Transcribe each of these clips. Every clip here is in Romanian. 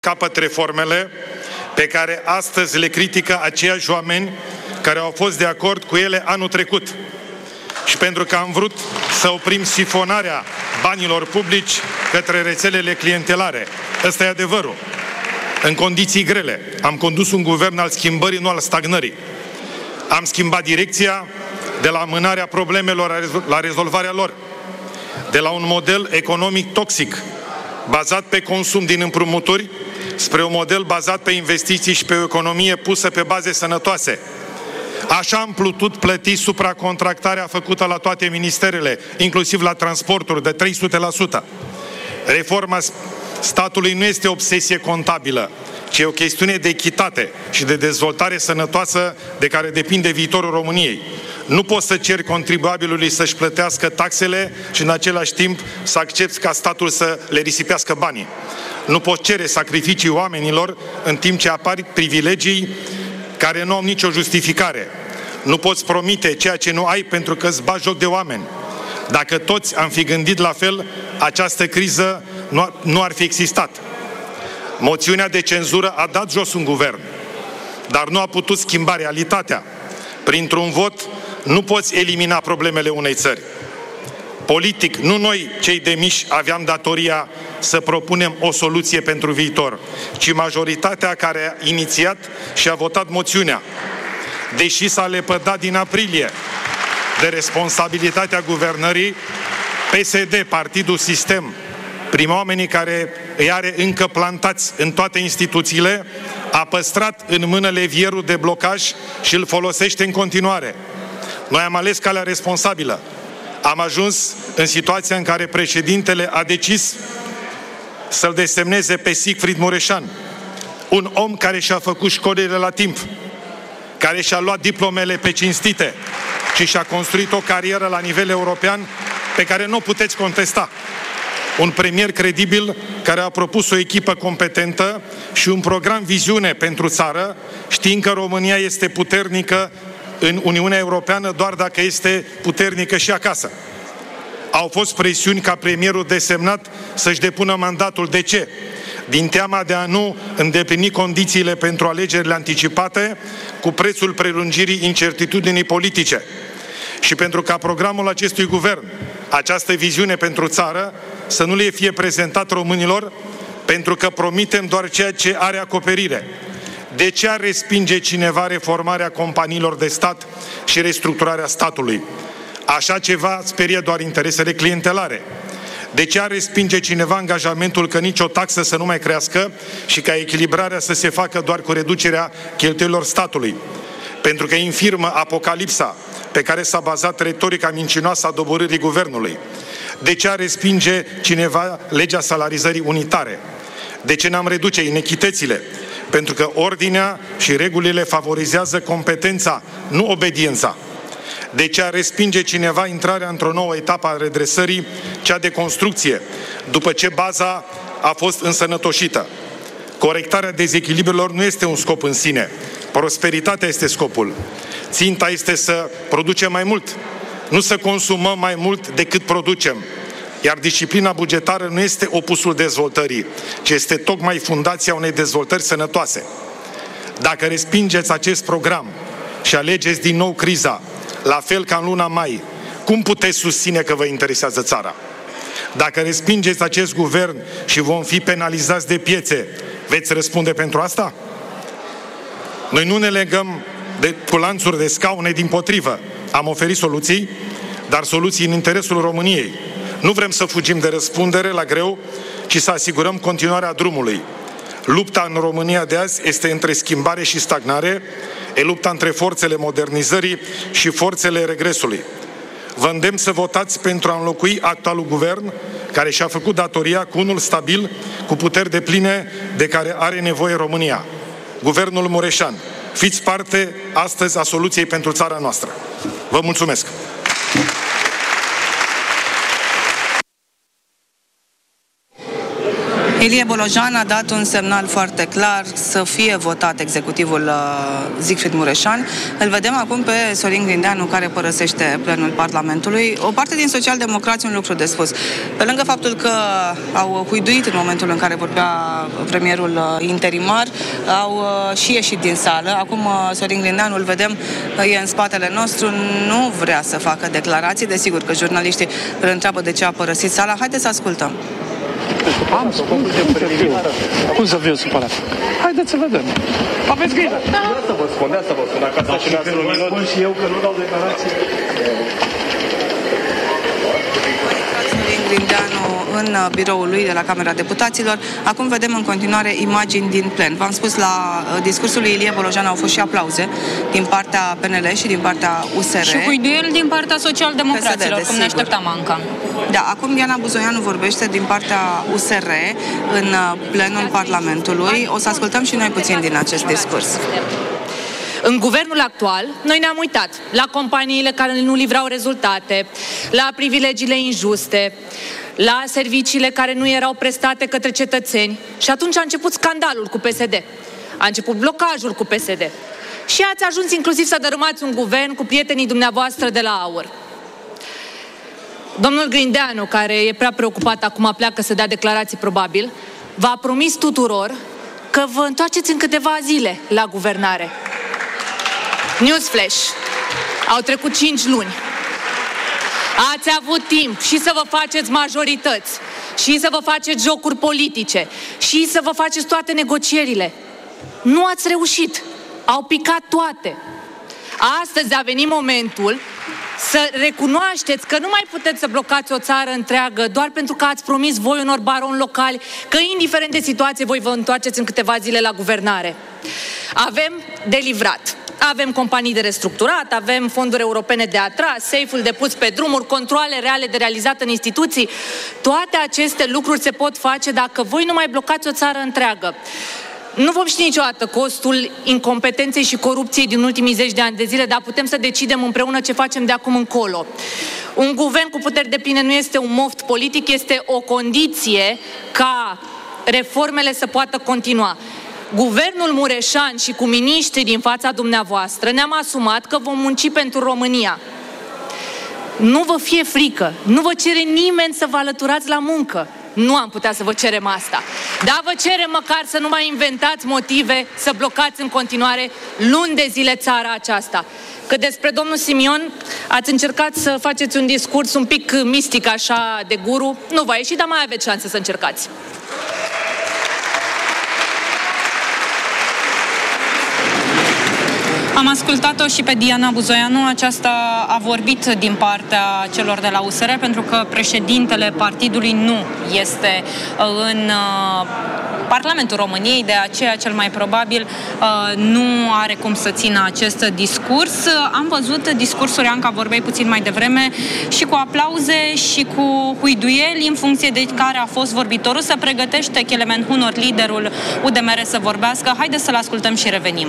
capăt reformele pe care astăzi le critică aceiași oameni care au fost de acord cu ele anul trecut. Și pentru că am vrut să oprim sifonarea banilor publici către rețelele clientelare. Ăsta e adevărul. În condiții grele. Am condus un guvern al schimbării, nu al stagnării. Am schimbat direcția de la amânarea problemelor la rezolvarea lor. De la un model economic toxic, bazat pe consum din împrumuturi, spre un model bazat pe investiții și pe o economie pusă pe baze sănătoase. Așa am putut plăti supracontractarea făcută la toate ministerele, inclusiv la transporturi, de 300%. Reforma statului nu este obsesie contabilă, ci e o chestiune de echitate și de dezvoltare sănătoasă de care depinde viitorul României. Nu poți să ceri contribuabilului să-și plătească taxele și în același timp să accepți ca statul să le risipească banii. Nu poți cere sacrificii oamenilor în timp ce apar privilegii care nu au nicio justificare. Nu poți promite ceea ce nu ai pentru că îți bagi joc de oameni. Dacă toți am fi gândit la fel, această criză nu ar fi existat. Moțiunea de cenzură a dat jos un guvern, dar nu a putut schimba realitatea. Printr-un vot nu poți elimina problemele unei țări. Politic, nu noi, cei de mici, aveam datoria să propunem o soluție pentru viitor, ci majoritatea care a inițiat și a votat moțiunea. Deși s-a lepădat din aprilie de responsabilitatea guvernării, PSD, Partidul Sistem, prin oamenii care îi are încă plantați în toate instituțiile, a păstrat în mână levierul de blocaj și îl folosește în continuare. Noi am ales calea responsabilă. Am ajuns în situația în care președintele a decis să-l desemneze pe Siegfried Mureșan, un om care și-a făcut școlile la timp, care și-a luat diplomele pe cinstite și și-a construit o carieră la nivel european pe care nu o puteți contesta. Un premier credibil care a propus o echipă competentă și un program viziune pentru țară, știind că România este puternică în Uniunea Europeană doar dacă este puternică și acasă. Au fost presiuni ca premierul desemnat să-și depună mandatul. De ce? Din teama de a nu îndeplini condițiile pentru alegerile anticipate, cu prețul prelungirii incertitudinii politice. Și pentru ca programul acestui guvern, această viziune pentru țară, să nu le fie prezentat românilor, pentru că promitem doar ceea ce are acoperire. De ce ar respinge cineva reformarea companiilor de stat și restructurarea statului? Așa ceva sperie doar interesele clientelare. De ce ar respinge cineva angajamentul că nicio taxă să nu mai crească și ca echilibrarea să se facă doar cu reducerea cheltuielilor statului? Pentru că infirmă apocalipsa pe care s-a bazat retorica mincinoasă a doborârii guvernului. De ce ar respinge cineva legea salarizării unitare? De ce n-am reduce inechitățile? Pentru că ordinea și regulile favorizează competența, nu obediența. De ce ar respinge cineva intrarea într-o nouă etapă a redresării, cea de construcție, după ce baza a fost însănătoșită? Corectarea dezechilibrelor nu este un scop în sine. Prosperitatea este scopul. Ținta este să producem mai mult, nu să consumăm mai mult decât producem. Iar disciplina bugetară nu este opusul dezvoltării, ci este tocmai fundația unei dezvoltări sănătoase. Dacă respingeți acest program și alegeți din nou criza, la fel ca în luna mai, cum puteți susține că vă interesează țara? Dacă respingeți acest guvern și vom fi penalizați de piețe, veți răspunde pentru asta? Noi nu ne legăm cu lanțuri de scaune, dimpotrivă. Am oferit soluții, dar soluții în interesul României. Nu vrem să fugim de răspundere la greu, ci să asigurăm continuarea drumului. Lupta în România de azi este între schimbare și stagnare, e lupta între forțele modernizării și forțele regresului. Vă îndemn să votați pentru a înlocui actualul guvern, care și-a făcut datoria, cu unul stabil, cu puteri depline de care are nevoie România. Guvernul Mureșan. Fiți parte astăzi a soluției pentru țara noastră. Vă mulțumesc! Ilie Bolojan a dat un semnal foarte clar să fie votat executivul Siegfried Mureșan. Îl vedem acum pe Sorin Grindeanu, care părăsește plenul Parlamentului. O parte din socialdemocrați un lucru de spus. Pe lângă faptul că au huiduit în momentul în care vorbea premierul interimar, au și ieșit din sală. Acum Sorin Grindeanu, îl vedem, e în spatele nostru, nu vrea să facă declarații. Desigur că jurnaliștii îl întreabă de ce a părăsit sala. Haideți să ascultăm. Am spus cum să fiu supărat. Haideți să vedem. Aveți grijă. Să vă spun, dacă ați și un minut. Spun și eu că nu dau declarații. Grindeanu în biroul lui de la Camera Deputaților. Acum vedem în continuare imagini din plen. V-am spus, la discursul lui Ilie Bolojan au fost și aplauze din partea PNL și din partea USR. Și huiduieli din partea socialdemocraților, PSD, cum ne așteptam încă. Da, acum Diana Buzoianu vorbește din partea USR în plenul Parlamentului. O să ascultăm și noi puțin din acest discurs. În guvernul actual, noi ne-am uitat la companiile care nu livrau rezultate, la privilegiile injuste, la serviciile care nu erau prestate către cetățeni și atunci a început scandalul cu PSD. A început blocajul cu PSD. Și ați ajuns inclusiv să dărâmați un guvern cu prietenii dumneavoastră de la AUR. Domnul Grindeanu, care e prea preocupat, acum pleacă să dea declarații probabil, v-a promis tuturor că vă întoarceți în câteva zile la guvernare. Newsflash. Au trecut 5 luni. Ați avut timp și să vă faceți majorități, și să vă faceți jocuri politice, și să vă faceți toate negocierile. Nu ați reușit. Au picat toate. Astăzi a venit momentul să recunoașteți că nu mai puteți să blocați o țară întreagă doar pentru că ați promis voi unor baroni locali că, indiferent de situație, voi vă întoarceți în câteva zile la guvernare. Avem de livrat. Avem companii de restructurat, avem fonduri europene de atras, safe-ul de pus pe drumuri, controale reale de realizat în instituții. Toate aceste lucruri se pot face dacă voi nu mai blocați o țară întreagă. Nu vom ști niciodată costul incompetenței și corupției din ultimii 10 de ani de zile, dar putem să decidem împreună ce facem de acum încolo. Un guvern cu puteri depline nu este un moft politic, este o condiție ca reformele să poată continua. Guvernul Mureșan și cu miniștrii din fața dumneavoastră ne-am asumat că vom munci pentru România. Nu vă fie frică, nu vă cere nimeni să vă alăturați la muncă. Nu am putea să vă cerem asta. Dar vă cerem măcar să nu mai inventați motive să blocați în continuare luni de zile țara aceasta. Că despre domnul Simion ați încercat să faceți un discurs un pic mistic așa de guru. Nu va ieși, dar mai aveți șanse să încercați. Am ascultat-o și pe Diana Buzoianu, aceasta a vorbit din partea celor de la USR, pentru că președintele partidului nu este în Parlamentul României, de aceea cel mai probabil nu are cum să țină acest discurs. Am văzut discursuri, Anca, vorbeai puțin mai devreme, și cu aplauze și cu huiduieli în funcție de care a fost vorbitorul. Se pregătește Kelemen Hunor, liderul UDMR, să vorbească. Haideți să-l ascultăm și revenim.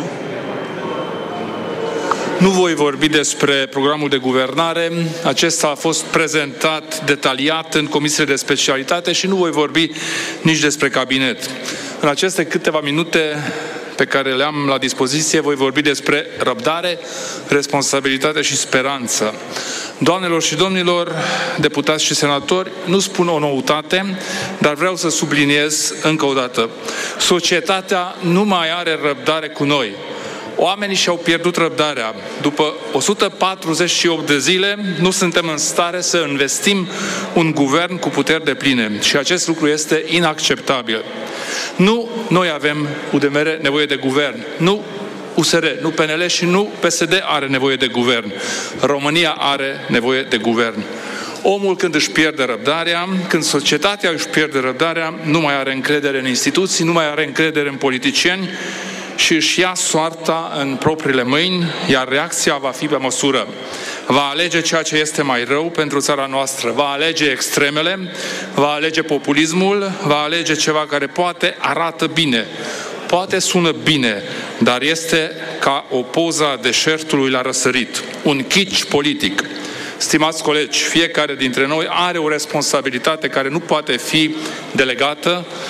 Nu voi vorbi despre programul de guvernare, acesta a fost prezentat detaliat în comisiile de specialitate și nu voi vorbi nici despre cabinet. În aceste câteva minute pe care le am la dispoziție voi vorbi despre răbdare, responsabilitate și speranță. Doamnelor și domnilor, deputați și senatori, nu spun o noutate, dar vreau să subliniez încă o dată. Societatea nu mai are răbdare cu noi. Oamenii și-au pierdut răbdarea. După 148 de zile, nu suntem în stare să investim un guvern cu puteri depline. Și acest lucru este inacceptabil. Nu noi avem, UDMR, nevoie de guvern. Nu USR, nu PNL și nu PSD are nevoie de guvern. România are nevoie de guvern. Omul, când își pierde răbdarea, când societatea își pierde răbdarea, nu mai are încredere în instituții, nu mai are încredere în politicieni și își ia soarta în propriile mâini, iar reacția va fi pe măsură. Va alege ceea ce este mai rău pentru țara noastră, va alege extremele, va alege populismul, va alege ceva care poate arată bine, poate sună bine, dar este ca o poză a deșertului la răsărit, un kitsch politic. Stimați colegi, fiecare dintre noi are o responsabilitate care nu poate fi delegată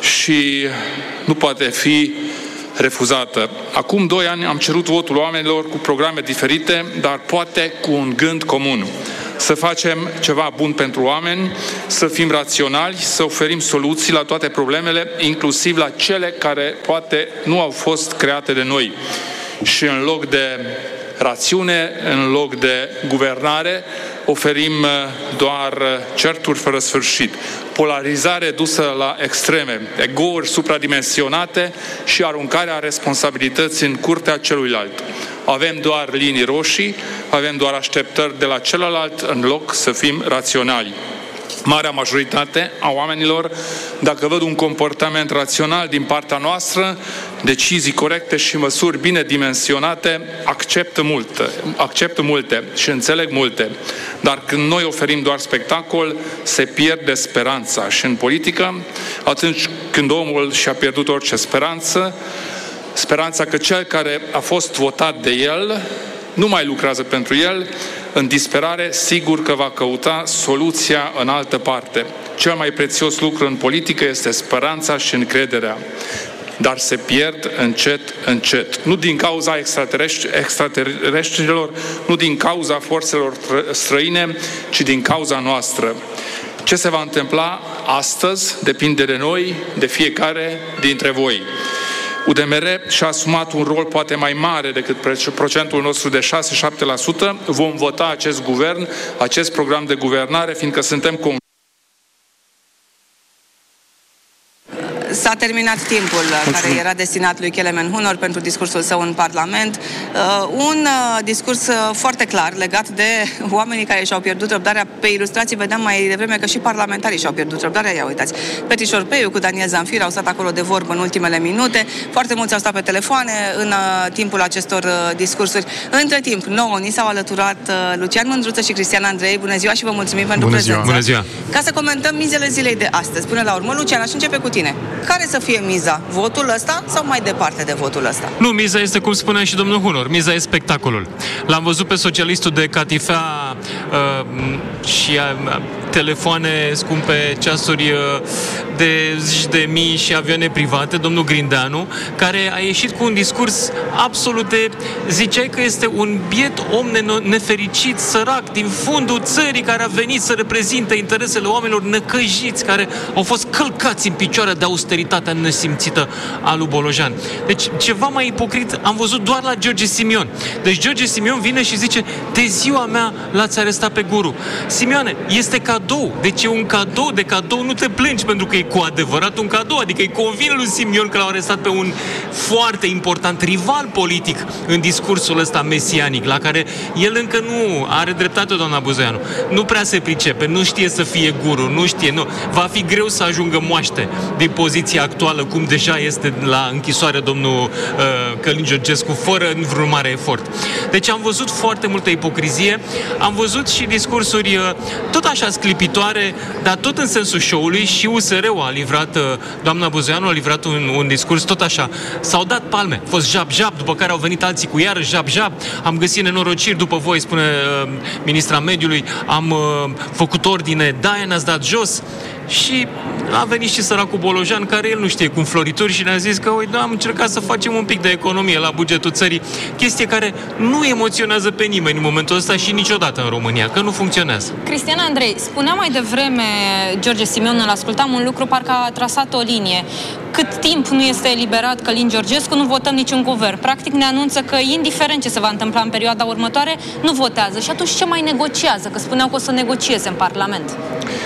și nu poate fi refuzată. Acum 2 ani am cerut votul oamenilor cu programe diferite, dar poate cu un gând comun. Să facem ceva bun pentru oameni, să fim raționali, să oferim soluții la toate problemele, inclusiv la cele care poate nu au fost create de noi. Și în loc de rațiune, în loc de guvernare, oferim doar certuri fără sfârșit, polarizare dusă la extreme, egouri supradimensionate și aruncarea responsabilității în curtea celuilalt. Avem doar linii roșii, avem doar așteptări de la celălalt în loc să fim raționali. Marea majoritate a oamenilor, dacă văd un comportament rațional din partea noastră, decizii corecte și măsuri bine dimensionate, acceptă multe și înțeleg multe. Dar când noi oferim doar spectacol, se pierde speranța. Și în politică, atunci când omul și-a pierdut orice speranța că cel care a fost votat de el nu mai lucrează pentru el, în disperare, sigur că va căuta soluția în altă parte. Cel mai prețios lucru în politică este speranța și încrederea. Dar se pierd încet, încet. Nu din cauza extraterestrilor, nu din cauza forțelor străine, ci din cauza noastră. Ce se va întâmpla astăzi depinde de noi, de fiecare dintre voi. UDMR și-a asumat un rol poate mai mare decât procentul nostru de 6-7%. Vom vota acest guvern, acest program de guvernare, fiindcă suntem convinși. S-a terminat timpul care era destinat lui Kelemen Hunor pentru discursul său în Parlament. Un discurs foarte clar legat de oamenii care și-au pierdut răbdarea. Pe ilustrații vedeam mai devreme că și parlamentarii și-au pierdut răbdarea. Ia uitați, Petrișor Peiu cu Daniel Zamfir au stat acolo de vorbă în ultimele minute. Foarte mulți au stat pe telefoane în timpul acestor discursuri. Între timp, nouă ni s-au alăturat Lucian Mândruță și Cristian Andrei. Bună ziua și vă mulțumim pentru prezență. Bună ziua! Ca să comentăm mizele zilei de astăzi. Până la urmă, Lucian, aș începe cu tine. Care să fie miza? Votul ăsta sau mai departe de votul ăsta? Nu, miza este, cum spunea și domnul Hunor, miza e spectacolul. L-am văzut pe socialistul de catifea și telefoane scumpe, ceasuri de zeci de mii și avioane private, domnul Grindeanu, care a ieșit cu un discurs absolut de... Ziceai că este un biet om nefericit, sărac, din fundul țării, care a venit să reprezinte interesele oamenilor năcăjiți, care au fost călcați în picioare de austeritatea nesimțită a lui Bolojan. Deci, ceva mai ipocrit am văzut doar la George Simion. Deci, George Simion vine și zice: de ziua mea l-ați arestat pe guru. Simioane, este cadou. Deci e un cadou, de cadou nu te plângi, pentru că e cu adevărat un cadou. Adică îi convine lui Simion că l-au arestat pe un foarte important rival politic în discursul ăsta mesianic, la care el încă nu are dreptate, doamna Buzoianu. Nu prea se pricepe, nu știe să fie guru, nu știe, nu. Va fi greu să ajungă moaște din poziția actuală, cum deja este la închisoare domnul Călin Georgescu, fără vreun mare efort. Deci am văzut foarte multă ipocrizie, am văzut și discursuri tot așa sclipitoare, dar tot în sensul show-ului. Și USR-ul a livrat, doamna Buzoianu a livrat un discurs tot așa. S-au dat palme, a fost jab-jab, după care au venit alții cu iară jab-jab, am găsit nenorociri după voi, spune ministra mediului, am făcut ordine, da, ne-ați dat jos. Și a venit și săracul Bolojan, care el nu știe cum florituri, și ne-a zis că, uite, am încercat să facem un pic de economie la bugetul țării, chestie care nu emoționează pe nimeni în momentul ăsta și niciodată în România, că nu funcționează. Cristian Andrei, spunea mai devreme George Simion, îl ascultam, un lucru, parcă a trasat o linie. Cât timp nu este eliberat Călin Georgescu, nu votăm niciun guvern. Practic ne anunță că, indiferent ce se va întâmpla în perioada următoare, nu votează. Și atunci ce mai negociază? Că spuneau că o să negocieze în Parlament.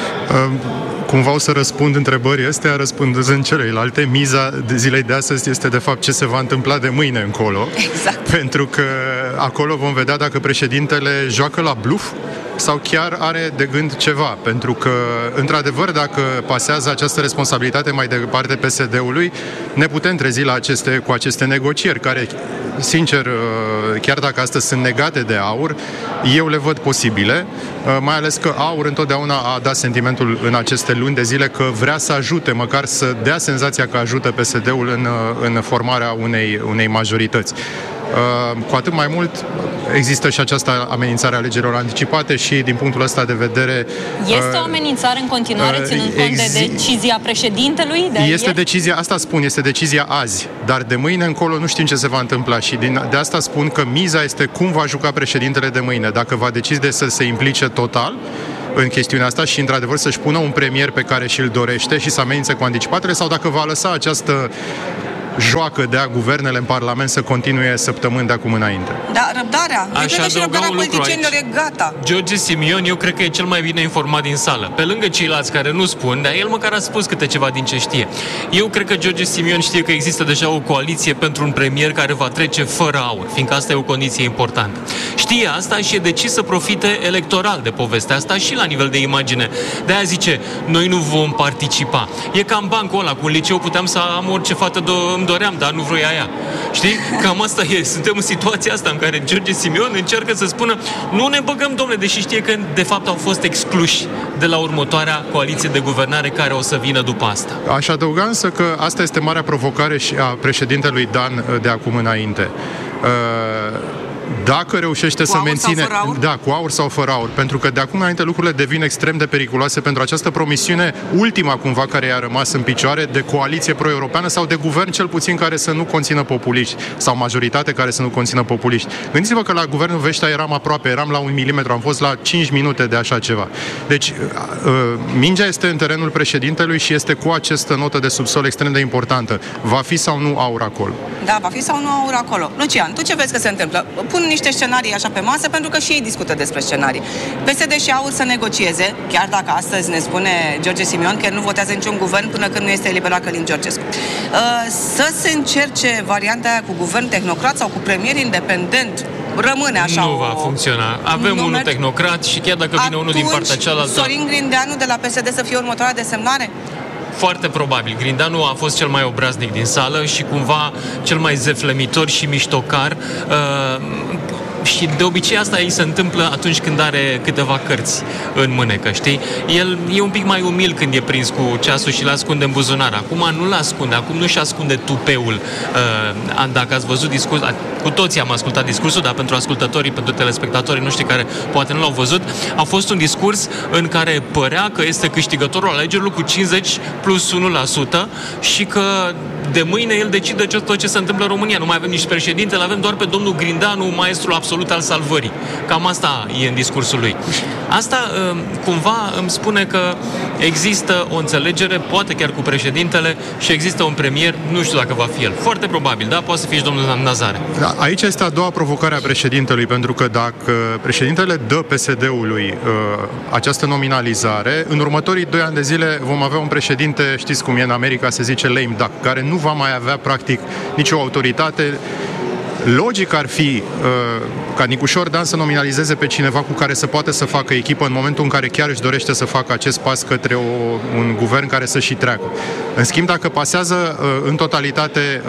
Cumva o să răspund întrebării astea, răspundând celelalte. Miza zilei de astăzi este de fapt ce se va întâmpla de mâine încolo. Exact. Pentru că acolo vom vedea dacă președintele joacă la bluff sau chiar are de gând ceva. Pentru că, într-adevăr, dacă pasează această responsabilitate mai departe PSD-ului, ne putem trezi cu aceste negocieri, care, sincer, chiar dacă astăzi sunt negate de AUR, eu le văd posibile, mai ales că AUR întotdeauna a dat sentimentul în aceste luni de zile că vrea să ajute, măcar să dea senzația că ajută PSD-ul în formarea unei majorități. Cu atât mai mult există și această amenințare a alegerilor anticipate și din punctul ăsta de vedere... Este o amenințare în continuare, ținând cont de decizia președintelui? Este decizia, asta spun, este decizia azi, dar de mâine încolo nu știm ce se va întâmpla și de asta spun că miza este cum va juca președintele de mâine, dacă va decide să se implice total în chestiunea asta și, într-adevăr, să-și pună un premier pe care și-l dorește și să amenințe cu anticipatele, sau dacă va lăsa această joacă de a guvernele în Parlament să continue săptămâni de acum înainte. Da, răbdarea. Aș adăuga un lucru aici. E gata. George Simion, eu cred că e cel mai bine informat din sală. Pe lângă ceilalți care nu spun, dar el măcar a spus câte ceva din ce știe. Eu cred că George Simion știe că există deja o coaliție pentru un premier care va trece fără aur, fiindcă asta e o condiție importantă. Știe asta și e decis să profite electoral de povestea asta și la nivel de imagine. De-aia zice, noi nu vom participa. E ca în bancul ăla, cu un liceu puteam să am orice fată îmi doream, dar nu vroia ea. Știi? Cam asta e. Suntem în situația asta în care George Simion încearcă să spună nu ne băgăm, domnule, deși știe că de fapt au fost excluși de la următoarea coaliție de guvernare care o să vină după asta. Aș adăuga însă că asta este marea provocare și a președintelui Dan de acum înainte. Dacă reușește să menține... Da, cu aur sau fără aur. Pentru că de acum înainte lucrurile devin extrem de periculoase pentru această promisiune, ultima cumva care i-a rămas în picioare, de coaliție pro-europeană sau de guvern cel puțin care să nu conțină populiști sau majoritate care să nu conțină populiști. Gândiți-vă că la guvernul Veștea eram aproape, eram la 1 milimetru, am fost la 5 minute de așa ceva. Deci, mingea este în terenul președintelui și este cu această notă de subsol extrem de importantă. Va fi sau nu aur acolo? Da, va fi sau nu aur acolo. Lucian, tu ce vezi că se întâmplă? Pun niște scenarii așa pe masă, pentru că și ei discută despre scenarii. PSD și AUR să negocieze, chiar dacă astăzi ne spune George Simion că nu votează niciun guvern până când nu este eliberat Călin Georgescu. Să se încerce varianta aia cu guvern tehnocrat sau cu premier independent, rămâne așa. Nu va funcționa. Avem unul tehnocrat și chiar dacă vine unul din partea cealaltă... Sorin Grindeanu de la PSD să fie următoarea desemnare? Foarte probabil. Grindeanu a fost cel mai obraznic din sală și cumva cel mai zeflemitor și miștocar. Și de obicei asta îi se întâmplă atunci când are câteva cărți în mânecă, știi? El e un pic mai umil când e prins cu ceasul și l-ascunde în buzunar. Acum nu-l ascunde, acum nu-și ascunde tupeul. Dacă ați văzut discursul, cu toții am ascultat discursul, dar pentru ascultătorii, pentru telespectatorii noștri care poate nu l-au văzut, a fost un discurs în care părea că este câștigătorul alegerilor cu 50+1% și că de mâine el decide tot ce se întâmplă în România. Nu mai avem nici președinte, îl avem doar pe domnul Grindeanu, maestrul absolut al salvării. Cam asta e în discursul lui. Asta cumva îmi spune că există o înțelegere, poate chiar cu președintele, și există un premier, nu știu dacă va fi el. Foarte probabil, da? Poate să fie și domnul Nazare. Da, aici este a doua provocare a președintelui, pentru că dacă președintele dă PSD-ului această nominalizare, în următorii 2 ani de zile vom avea un președinte, știți cum e în America, se zice lame duck, care nu va mai avea practic nicio autoritate. Logic ar fi ca Nicușor Dan să nominalizeze pe cineva cu care să poată să facă echipă în momentul în care chiar își dorește să facă acest pas către un guvern care să și treacă. În schimb, dacă pasează în totalitate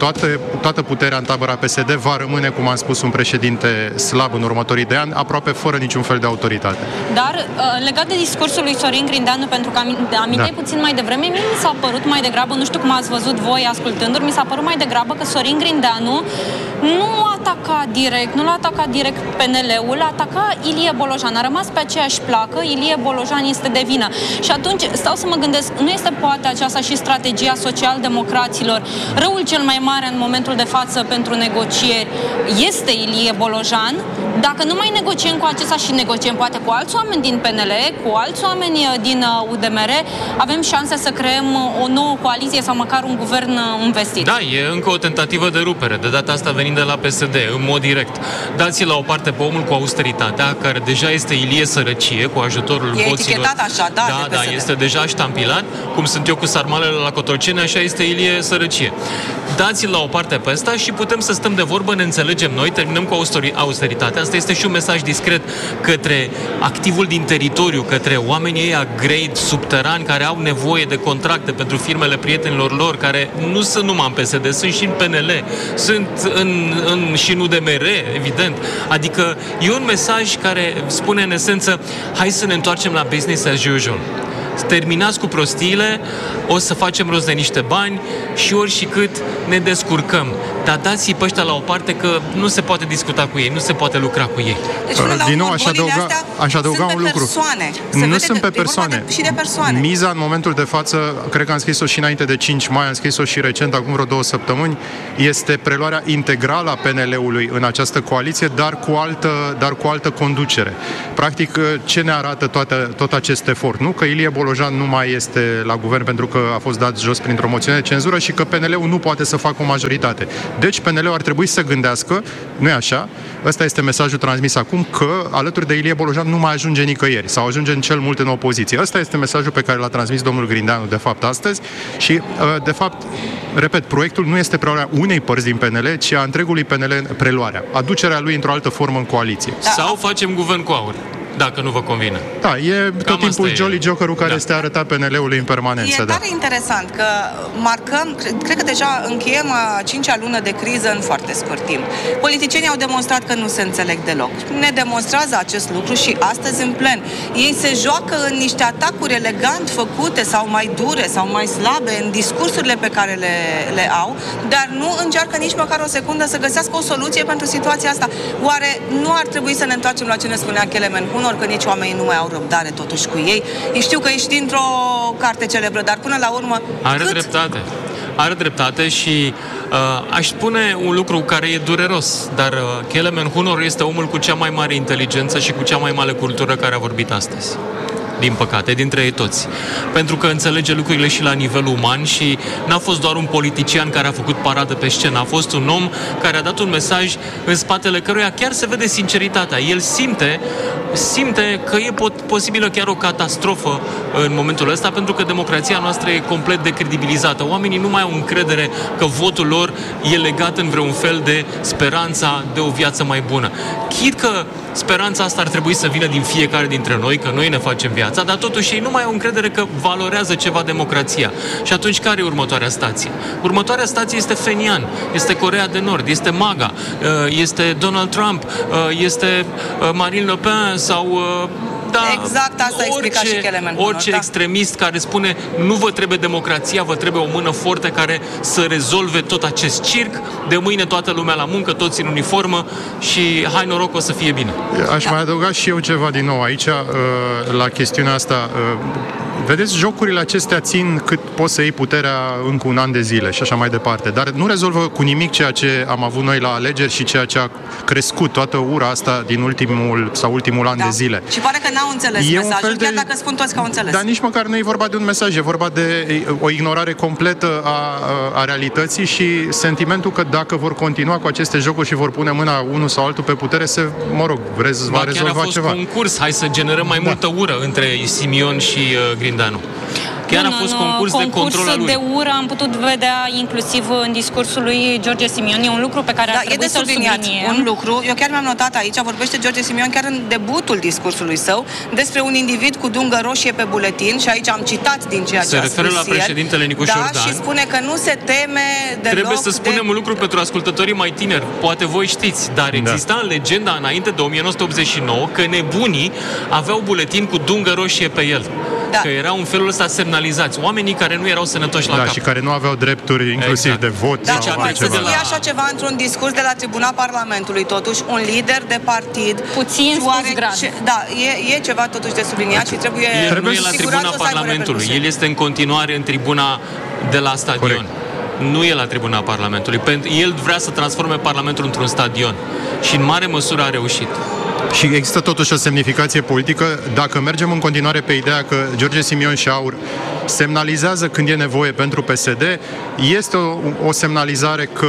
toată puterea în tabăra PSD, va rămâne, cum am spus, un președinte slab în următorii 2 ani, aproape fără niciun fel de autoritate. Dar legat de discursul lui Sorin Grindeanu, pentru că aminteai puțin mai devreme, mie mi s-a părut mai degrabă, nu știu cum ați văzut voi ascultându-l, mi s-a părut mai degrabă că Sorin Grindeanu nu ataca direct, nu l-a atacat direct PNL-ul, ataca Ilie Bolojan. A rămas pe aceeași placă, Ilie Bolojan este de vină. Și atunci stau să mă gândesc, nu este poate aceasta și strategia social-democraților? Răul cel mai mare în momentul de față pentru negocieri este Ilie Bolojan. Dacă nu mai negociem cu acesta și negociem poate cu alți oameni din PNL, cu alți oameni din UDMR, avem șanse să creăm o nouă coaliție sau măcar un guvern investit. Da, e încă o tentativă de rupere, de data asta venind de la PSD, în mod direct. Dați-l la o parte pe omul cu austeritatea, care deja este Ilie Sărăcie, cu ajutorul voților. E etichetat așa, da, da, este deja ștampilat, cum sunt eu cu sarmalele la Cotroceni, așa este Ilie Sărăcie. Dați-l la o parte pe asta și putem să stăm de vorbă, ne înțelegem noi, terminăm cu austeritatea. Asta este și un mesaj discret către activul din teritoriu, către oamenii ăia grade, subterani, care au nevoie de contracte pentru firmele prietenilor lor, care nu sunt numai în PSD, sunt și în PNL, sunt și în UDMR, evident. Adică e un mesaj care spune în esență, hai să ne întoarcem la business as usual. terminați cu prostiile, o să facem rost de niște bani și ori și cât ne descurcăm. Dar dați-i pe ăștia la o parte că nu se poate discuta cu ei, nu se poate lucra cu ei. Deci, din nou, aș adăuga un lucru. Nu sunt pe persoane. Și de persoane. Miza în momentul de față, cred că am scris-o și înainte de 5 mai, am scris-o și recent, acum vreo 2 săptămâni, este preluarea integrală a PNL-ului în această coaliție, dar cu altă conducere. Practic, ce ne arată tot acest efort? Nu că Ilie Bolojan nu mai este la guvern pentru că a fost dat jos printr-o moțiune de cenzură și că PNL-ul nu poate să facă o majoritate. Deci PNL-ul ar trebui să gândească, nu e așa, ăsta este mesajul transmis acum, că alături de Ilie Bolojan nu mai ajunge nicăieri sau ajunge în cel mult în opoziție. Ăsta este mesajul pe care l-a transmis domnul Grindeanu, de fapt, astăzi și, de fapt, repet, proiectul nu este preluarea unei părți din PNL, ci a întregului PNL preluarea. Aducerea lui într-o altă formă în coaliție. Sau facem guvern cu aur, dacă nu vă convine. Da, e tot timpul Jolly Joker-ul care este arătat PNL-ului în permanență. E tare interesant că marcăm, cred că deja încheiem a 5-a lună de criză în foarte scurt timp. Politicienii au demonstrat că nu se înțeleg deloc. Ne demonstrează acest lucru și astăzi în plen. Ei se joacă în niște atacuri elegant făcute sau mai dure sau mai slabe în discursurile pe care le au, dar nu încearcă nici măcar o secundă să găsească o soluție pentru situația asta. Oare nu ar trebui să ne întoarcem la ce ne spunea Kelemen Hunor, că nici oamenii nu mai au răbdare totuși cu ei? Eu știu că ești dintr-o carte celebră, dar până la urmă... Are dreptate și aș spune un lucru care e dureros, dar Kelemen Hunor este omul cu cea mai mare inteligență și cu cea mai mare cultură care a vorbit astăzi. Din păcate, dintre ei toți. Pentru că înțelege lucrurile și la nivel uman și n-a fost doar un politician care a făcut paradă pe scenă, a fost un om care a dat un mesaj în spatele căruia chiar se vede sinceritatea. El simte că e posibilă chiar o catastrofă în momentul ăsta, pentru că democrația noastră e complet decredibilizată. Oamenii nu mai au încredere că votul lor e legat în vreun fel de speranța de o viață mai bună. Chit că speranța asta ar trebui să vină din fiecare dintre noi, că noi ne facem viața, dar totuși ei nu mai au încredere că valorează ceva democrația. Și atunci care e următoarea stație? Următoarea stație este Fenian, este Coreea de Nord, este MAGA, este Donald Trump, este Marine Le Pen sau... Da, exact asta explica și Kelemen Hunor. Orice extremist care spune nu vă trebuie democrația, vă trebuie o mână forte care să rezolve tot acest circ, de mâine toată lumea la muncă, toți în uniformă și hai noroc, o să fie bine. Aș mai adăuga și eu ceva din nou aici, la chestiunea asta. Vedeți, jocurile acestea țin cât poți să iei puterea încă un an de zile și așa mai departe, dar nu rezolvă cu nimic ceea ce am avut noi la alegeri și ceea ce a crescut toată ura asta din ultimul an de zile. Și pare că n-au înțeles mesajul, chiar dacă spun toți că au înțeles. Dar nici măcar nu e vorba de un mesaj, e vorba de o ignorare completă a realității și sentimentul că dacă vor continua cu aceste jocuri și vor pune mâna unul sau altul pe putere, va rezolva ceva. Chiar a fost concurs, hai să generăm mai multă ură între Simion și Grindeanu. Chiar a fost concurs de control al lui. De ură am putut vedea inclusiv în discursul lui George Simion. E un lucru pe care ar trebui să-l subliniem. Un lucru, eu chiar mi-am notat aici, vorbește George Simion chiar în debutul discursului său despre un individ cu dungă roșie pe buletin și aici am citat din ceea ce a spus. Se referă la președintele Nicu Șordan. Da, și spune că nu se teme deloc. Trebuie să spunem un lucru pentru ascultătorii mai tineri. Poate voi știți, dar exista în legenda înainte de 1989 că nebunii aveau buletin cu dungă roșie pe el. Da. Că erau în felul ăsta semnalizați. Oamenii care nu erau sănătoși la cap. Și care nu aveau drepturi inclusiv de vot. Da, să fie așa ceva într-un discurs de la tribuna Parlamentului, totuși, un lider de partid. Puțin spus grad. Da, e ceva totuși de subliniat și trebuie... El nu e la tribuna Parlamentului. El este în continuare în tribuna de la stadion. Corect. Nu e la tribuna Parlamentului. El vrea să transforme Parlamentul într-un stadion. Și în mare măsură a reușit. Și există totuși o semnificație politică dacă mergem în continuare pe ideea că George Simion și AUR semnalizează când e nevoie pentru PSD, este o semnalizare că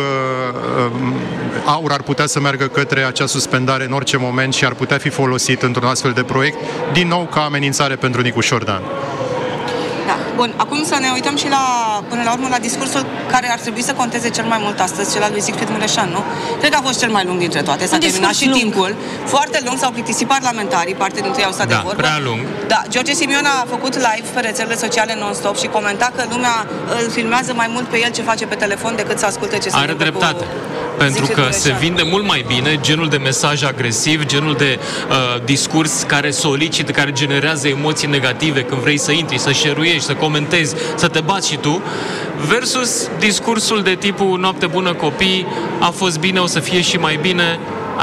AUR ar putea să meargă către acea suspendare în orice moment și ar putea fi folosit într-un astfel de proiect, din nou ca amenințare pentru Nicu Șordan. Da. Bun, acum să ne uităm și până la urmă la discursul care ar trebui să conteze cel mai mult astăzi, cel al lui Siegfried Mureșan, nu? Cred că a fost cel mai lung dintre toate, s-a terminat și timpul. Foarte lung, s-au plictisit parlamentarii, parte dintre ei au stat de vorbă. Prea lung. Da, George Simion a făcut live pe rețelele sociale non-stop și comenta că lumea îl filmează mai mult pe el ce face pe telefon decât să asculte ce se întâmplă. Are dreptate. pentru că se vinde mult mai bine genul de mesaj agresiv, genul de discurs care solicită, care generează emoții negative când vrei să intri, să share-uiești, să comentezi, să te bați și tu, versus discursul de tipul noapte bună copii, a fost bine, o să fie și mai bine,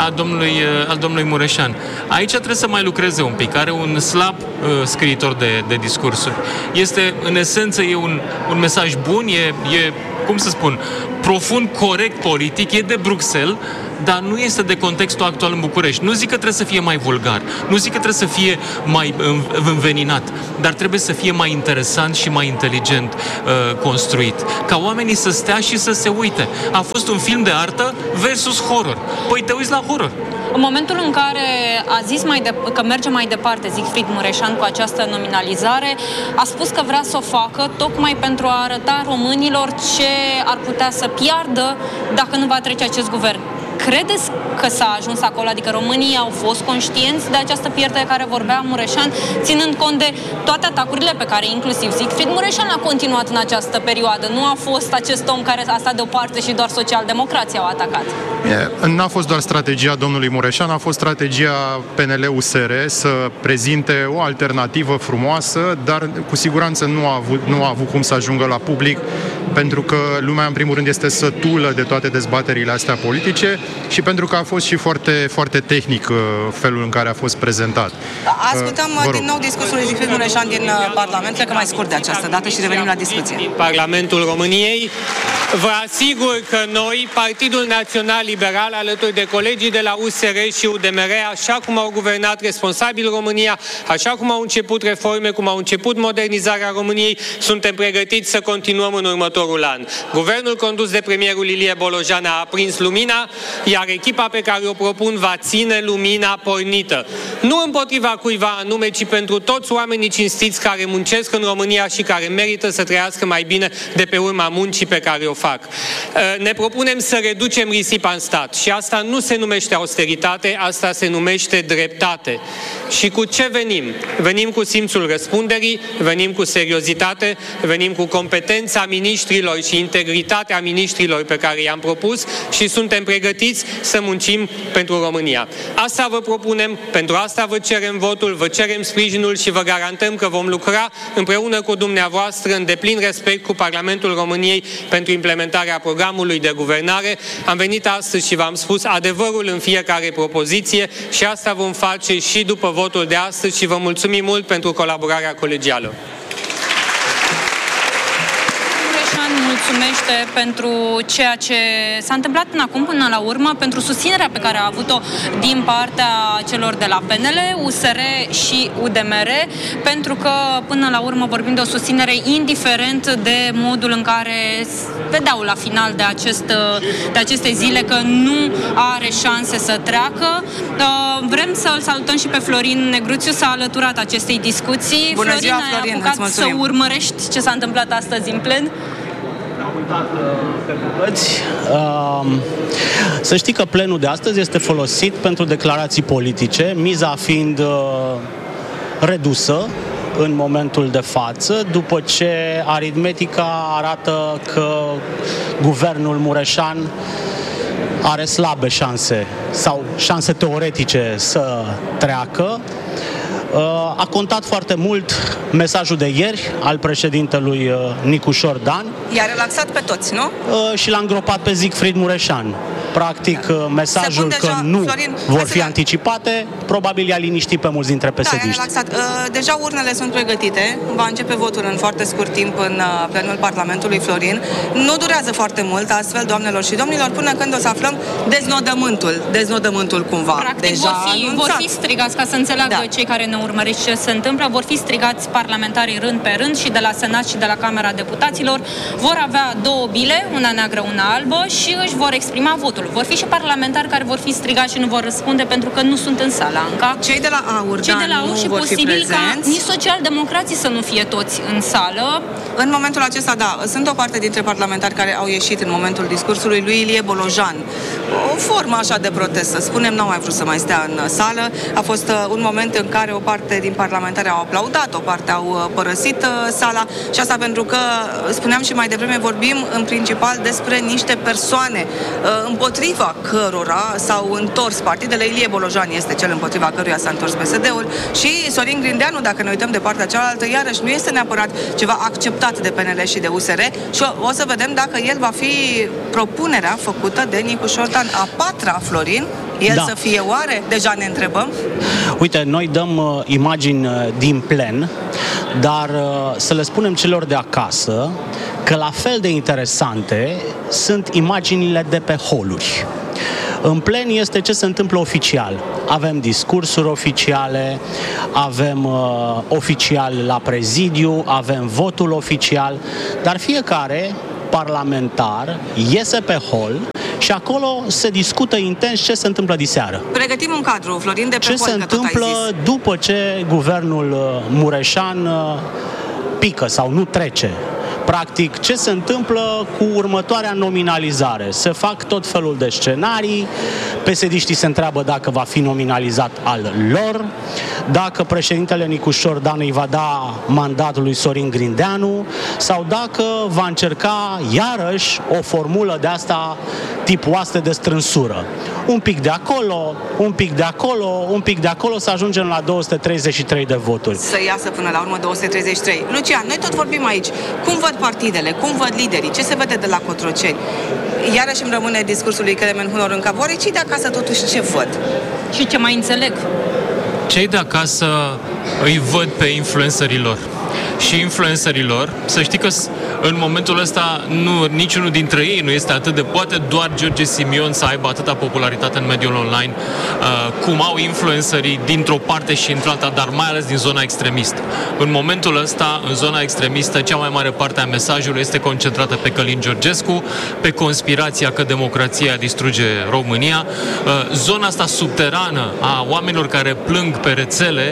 al domnului Mureșan. Aici trebuie să mai lucreze un pic. Are un slab scriitor de discursuri. Este, în esență, e un mesaj bun, e, cum să spun, profund corect politic, e de Bruxelles, dar nu este de contextul actual în București. Nu zic că trebuie să fie mai vulgar, nu zic că trebuie să fie mai înveninat, dar trebuie să fie mai interesant și mai inteligent construit. Ca oamenii să stea și să se uite. A fost un film de artă versus horror. Păi te uiți la horror. În momentul în care a zis că merge mai departe Siegfried Mureșan cu această nominalizare, a spus că vrea să o facă tocmai pentru a arăta românilor ce ar putea să piardă dacă nu va trece acest guvern. Credeți că s-a ajuns acolo? Adică românii au fost conștienți de această pierdere care vorbea Mureșan, ținând cont de toate atacurile pe care inclusiv Siegfried Mureșan a continuat în această perioadă. Nu a fost acest om care a stat deoparte și doar socialdemocrații au atacat. N-a fost doar strategia domnului Mureșan, a fost strategia PNL-USR să prezinte o alternativă frumoasă, dar cu siguranță nu a avut cum să ajungă la public, pentru că lumea, în primul rând, este sătulă de toate dezbaterile astea politice și pentru că a fost și foarte, foarte tehnic felul în care a fost prezentat. Ascultăm din nou discursul lui Siegfried Mureșan din Parlament, cred că mai scurt de această dată și revenim la discuție. Din Parlamentul României, vă asigur că noi, Partidul Național Liberal, alături de colegii de la USR și UDMR, așa cum au guvernat responsabil România, așa cum au început reforme, cum au început modernizarea României, suntem pregătiți să continuăm în următorul an. Guvernul condus de premierul Ilie Bolojan a aprins lumina, iar echipa pe care o propun va ține lumina pornită. Nu împotriva cuiva anume, ci pentru toți oamenii cinstiți care muncesc în România și care merită să trăiască mai bine de pe urma muncii pe care o fac. Ne propunem să reducem risipa în stat și asta nu se numește austeritate, asta se numește dreptate. Și cu ce venim? Venim cu simțul răspunderii, venim cu seriozitate, venim cu competența miniștrilor și integritatea miniștrilor pe care i-am propus și suntem pregătiți să muncim pentru România. Asta vă propunem, pentru asta vă cerem votul, vă cerem sprijinul și vă garantăm că vom lucra împreună cu dumneavoastră în deplin respect cu Parlamentul României pentru implementarea programului de guvernare. Am venit astăzi și v-am spus adevărul în fiecare propoziție și asta vom face și după votul de astăzi și vă mulțumim mult pentru colaborarea colegială. Mulțumește pentru ceea ce s-a întâmplat până acum, până la urmă, pentru susținerea pe care a avut-o din partea celor de la PNL, USR și UDMR, pentru că până la urmă vorbim de o susținere indiferent de modul în care vedeau la final de aceste zile că nu are șanse să treacă. Vrem să-l salutăm și pe Florin Negruțiu, s-a alăturat acestei discuții. Bună ziua, Florin, ai apucat să urmărești ce s-a întâmplat astăzi în plen? Să știi că plenul de astăzi este folosit pentru declarații politice, miza fiind redusă în momentul de față, după ce aritmetica arată că guvernul Mureșan are slabe șanse sau șanse teoretice să treacă. A contat foarte mult mesajul de ieri al președintelui Nicușor Dan. I-a relaxat pe toți, nu? Și l-a îngropat pe Siegfried Mureșan. Practic, mesajul deja, că nu Florin, vor fi anticipate, probabil i-a liniștit pe mulți dintre pesediști. Da, i-a relaxat. Deja urnele sunt pregătite, va începe votul în foarte scurt timp în plenul Parlamentului, Florin. Nu durează foarte mult, astfel, doamnelor și domnilor, până când o să aflăm deznodământul cumva. Practic, vor fi strigați, ca să înțeleagă cei care ne urmăresc ce se întâmplă, vor fi strigați parlamentarii rând pe rând și de la Senat și de la Camera Deputaților. Vor avea două bile, una neagră, una albă și își vor exprima votul. Vor fi și parlamentari care vor fi strigați și nu vor răspunde pentru că nu sunt în sală încă. Cei de la AUR, și posibil ca nici socialdemocrații să nu fie toți în sală. În momentul acesta, da, sunt o parte dintre parlamentari care au ieșit în momentul discursului lui Ilie Bolojan. o formă așa de protest, să spunem, n-au mai vrut să mai stea în sală. A fost un moment în care o parte din parlamentari au aplaudat, o parte au părăsit sala și asta pentru că, spuneam și mai devreme, vorbim în principal despre niște persoane împotriva cărora s-au întors partidele. Ilie Bolojan este cel împotriva căruia s-a întors PSD-ul și Sorin Grindeanu, dacă ne uităm de partea cealaltă, iarăși nu este neapărat ceva acceptat de PNL și de USR și o să vedem dacă el va fi propunerea făcută de Nicu Șordan. A patra, Florin, el să fie oare? Deja ne întrebăm. Uite, noi dăm imagini din plen, dar să le spunem celor de acasă că la fel de interesante sunt imaginile de pe holuri. În plen este ce se întâmplă oficial. Avem discursuri oficiale, avem oficial la prezidiu, avem votul oficial, dar fiecare parlamentar iese pe hol și acolo se discută intens ce se întâmplă diseară. Pregătim un cadru, Florin, de pe ce se întâmplă după ce guvernul Mureșan pică sau nu trece. Practic, ce se întâmplă cu următoarea nominalizare? Se fac tot felul de scenarii, PSD-știi se întreabă dacă va fi nominalizat al lor, dacă președintele Nicu Șordan îi va da mandatul lui Sorin Grindeanu sau dacă va încerca iarăși o formulă de asta tip oaste de strânsură. Un pic de acolo, un pic de acolo, un pic de acolo, să ajungem la 233 de voturi. Să iasă până la urmă 233. Lucian, noi tot vorbim aici. Cum văd partidele? Cum văd liderii? Ce se vede de la Cotroceni? Iarăși îmi rămâne discursul lui Clement Hunor în cap. Oare cei de acasă totuși ce văd? Și ce mai înțeleg? Cei de acasă îi văd pe influencerii lor. Și influencerii lor, să știi că în momentul ăsta niciunul dintre ei nu este atât de... Poate doar George Simion să aibă atâta popularitate în mediul online cum au influencerii dintr-o parte și într-alta, dar mai ales din zona extremistă. În momentul ăsta, în zona extremistă, cea mai mare parte a mesajului este concentrată pe Călin Georgescu, pe conspirația că democrația distruge România. Zona asta subterană a oamenilor care plâng pe rețele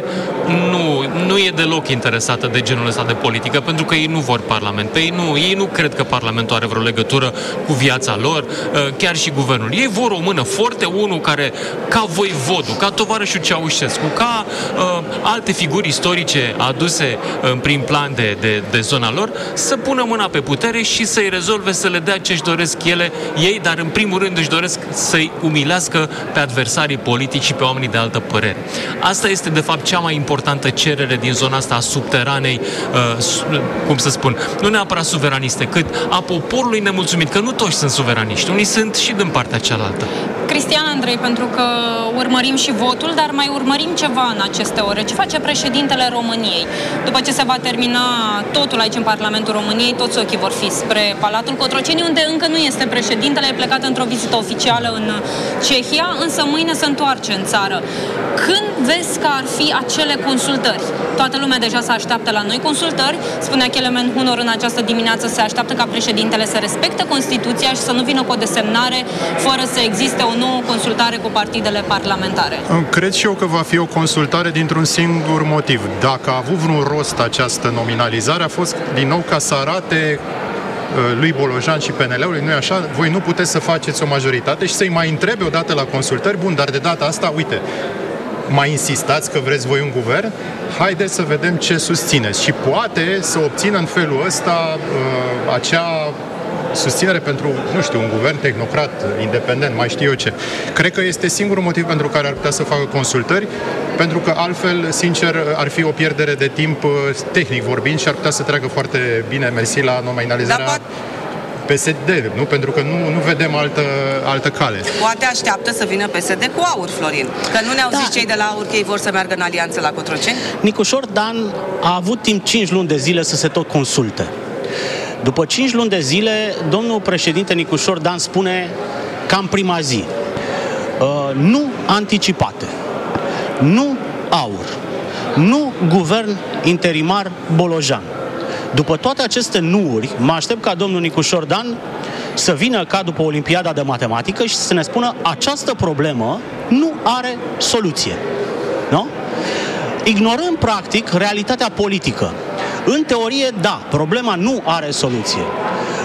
nu e deloc interesată de genul ăsta de politică, pentru că ei nu vor Parlament. Ei nu cred că Parlamentul are vreo legătură cu viața lor, chiar și guvernul. Ei vor o mână foarte, unul care, ca voivodul, ca tovarășul Ceaușescu, ca alte figuri istorice aduse în prim plan de zona lor, să pună mâna pe putere și să-i rezolve, să le dea ce-și doresc ei, dar în primul rând își doresc să-i umilească pe adversarii politici și pe oamenii de altă părere. Asta este, de fapt, cea mai importantă cerere din zona asta a subteranei, cum să spun, nu neapărat suveraniste, cât a poporului nemulțumit, că nu toți sunt suveraniști, unii sunt și din partea cealaltă. Cristian Andrei, pentru că urmărim și votul, dar mai urmărim ceva în aceste ore. Ce face președintele României? După ce se va termina totul aici în Parlamentul României, toți ochii vor fi spre Palatul Cotroceni, unde încă nu este președintele, e plecat într-o vizită oficială în Cehia, însă mâine se întoarce în țară. Când vezi că ar fi acele consultări? Toată lumea deja se așteaptă la noi consultări. Spunea Clement Hunor în această dimineață, se așteaptă ca președintele să respecte Constituția și să nu vină cu o desemnare fără să existe o nouă consultare cu partidele parlamentare. Cred și eu că va fi o consultare dintr-un singur motiv. Dacă a avut vreun rost această nominalizare, a fost din nou ca să arate lui Bolojan și PNL-ului, nu-i așa? Voi nu puteți să faceți o majoritate și să-i mai întrebe odată la consultări, bun, dar de data asta, uite, mai insistați că vreți voi un guvern? Haideți să vedem ce susțineți. Și poate să obțină în felul ăsta acea susținere pentru, nu știu, un guvern tehnocrat, independent, mai știu eu ce. Cred că este singurul motiv pentru care ar putea să facă consultări, pentru că altfel, sincer, ar fi o pierdere de timp tehnic vorbind și ar putea să treacă foarte bine, mersi, la nominalizarea PSD, nu? Pentru că nu vedem altă cale. Poate așteaptă să vină PSD cu AUR, Florin. Că nu ne-au zis cei de la AUR că ei vor să meargă în alianță la Cotroceni? Nicu Șordan a avut timp 5 luni de zile să se tot consulte. După 5 luni de zile, domnul președinte Nicu Șordan spune cam prima zi: nu anticipate, nu AUR, nu guvern interimar Bolojan. După toate aceste nuuri, mă aștept ca domnul Nicu Șordan să vină ca după Olimpiada de Matematică și să ne spună: această problemă nu are soluție. Nu? Ignorăm, practic, realitatea politică. În teorie, da, problema nu are soluție.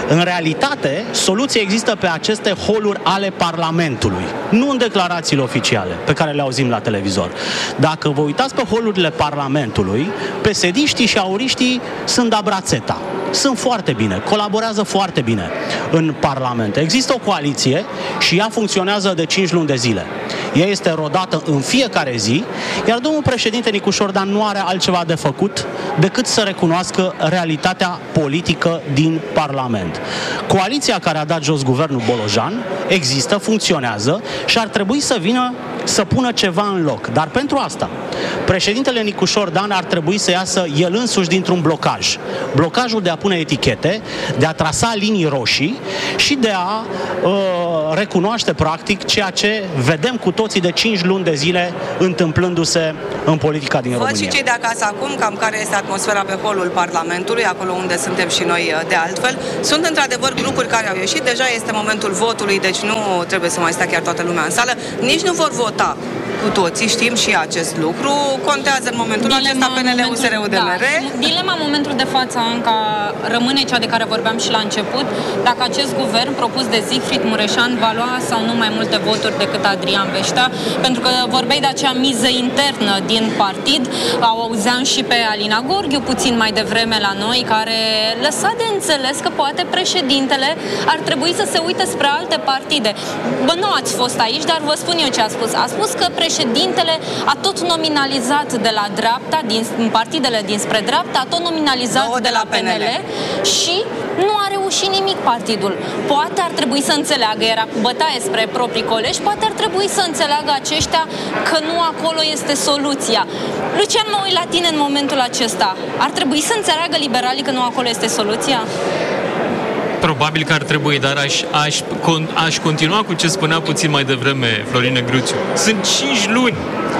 În realitate, soluția există pe aceste holuri ale Parlamentului, nu în declarațiile oficiale pe care le auzim la televizor. Dacă vă uitați pe holurile Parlamentului, PSD-știi și auriștii sunt da brațeta. Sunt foarte bine, colaborează foarte bine în Parlament. Există o coaliție și ea funcționează de 5 luni de zile. Ea este rodată în fiecare zi, iar domnul președinte Nicușor Dan nu are altceva de făcut decât să recunoască realitatea politică din Parlament. Coaliția care a dat jos guvernul Bolojan există, funcționează și ar trebui să vină să pună ceva în loc. Dar pentru asta, președintele Nicușor Dan ar trebui să iasă el însuși dintr-un blocaj. Blocajul de a pune etichete, de a trasa linii roșii și de a recunoaște practic ceea ce vedem cu toții de 5 luni de zile întâmplându-se în politica din România. Văd și cei de acasă acum cam care este atmosfera pe holul Parlamentului, acolo unde suntem și noi de altfel. Sunt într-adevăr grupuri care au ieșit, deja este momentul votului, deci nu trebuie să mai stea chiar toată lumea în sală. Nici nu vor vota cu toții, știm și acest lucru. Contează în momentul acesta PNL, USR, UDMR. Dilema în momentul de față, Anca, rămâne cea de care vorbeam și la început, dacă acest guvern propus de Siegfried Mureșan va lua sau nu mai multe voturi decât Adrian Veștea, pentru că vorbeai de acea miză internă din partid, auzeam și pe Alina Gorghiu puțin mai devreme la noi, care lăsa de înțeles că poate președintele ar trebui să se uite spre alte partide. Bă, nu ați fost aici, dar vă spun eu ce a spus. A spus că președintele a tot nominalizat de la dreapta, din partidele dinspre dreapta, a tot nominalizat de la PNL și nu a reușit nimic partidul. Poate ar trebui să înțeleagă, era cu bătaie spre proprii colegi, poate ar trebui să înțeleagă aceștia că nu acolo este soluția. Lucian, mă uit la tine în momentul acesta. Ar trebui să înțeleagă liberalii că nu acolo este soluția? Probabil că ar trebui, dar aș continua cu ce spunea puțin mai devreme Florin Negruțiu. Sunt 5 luni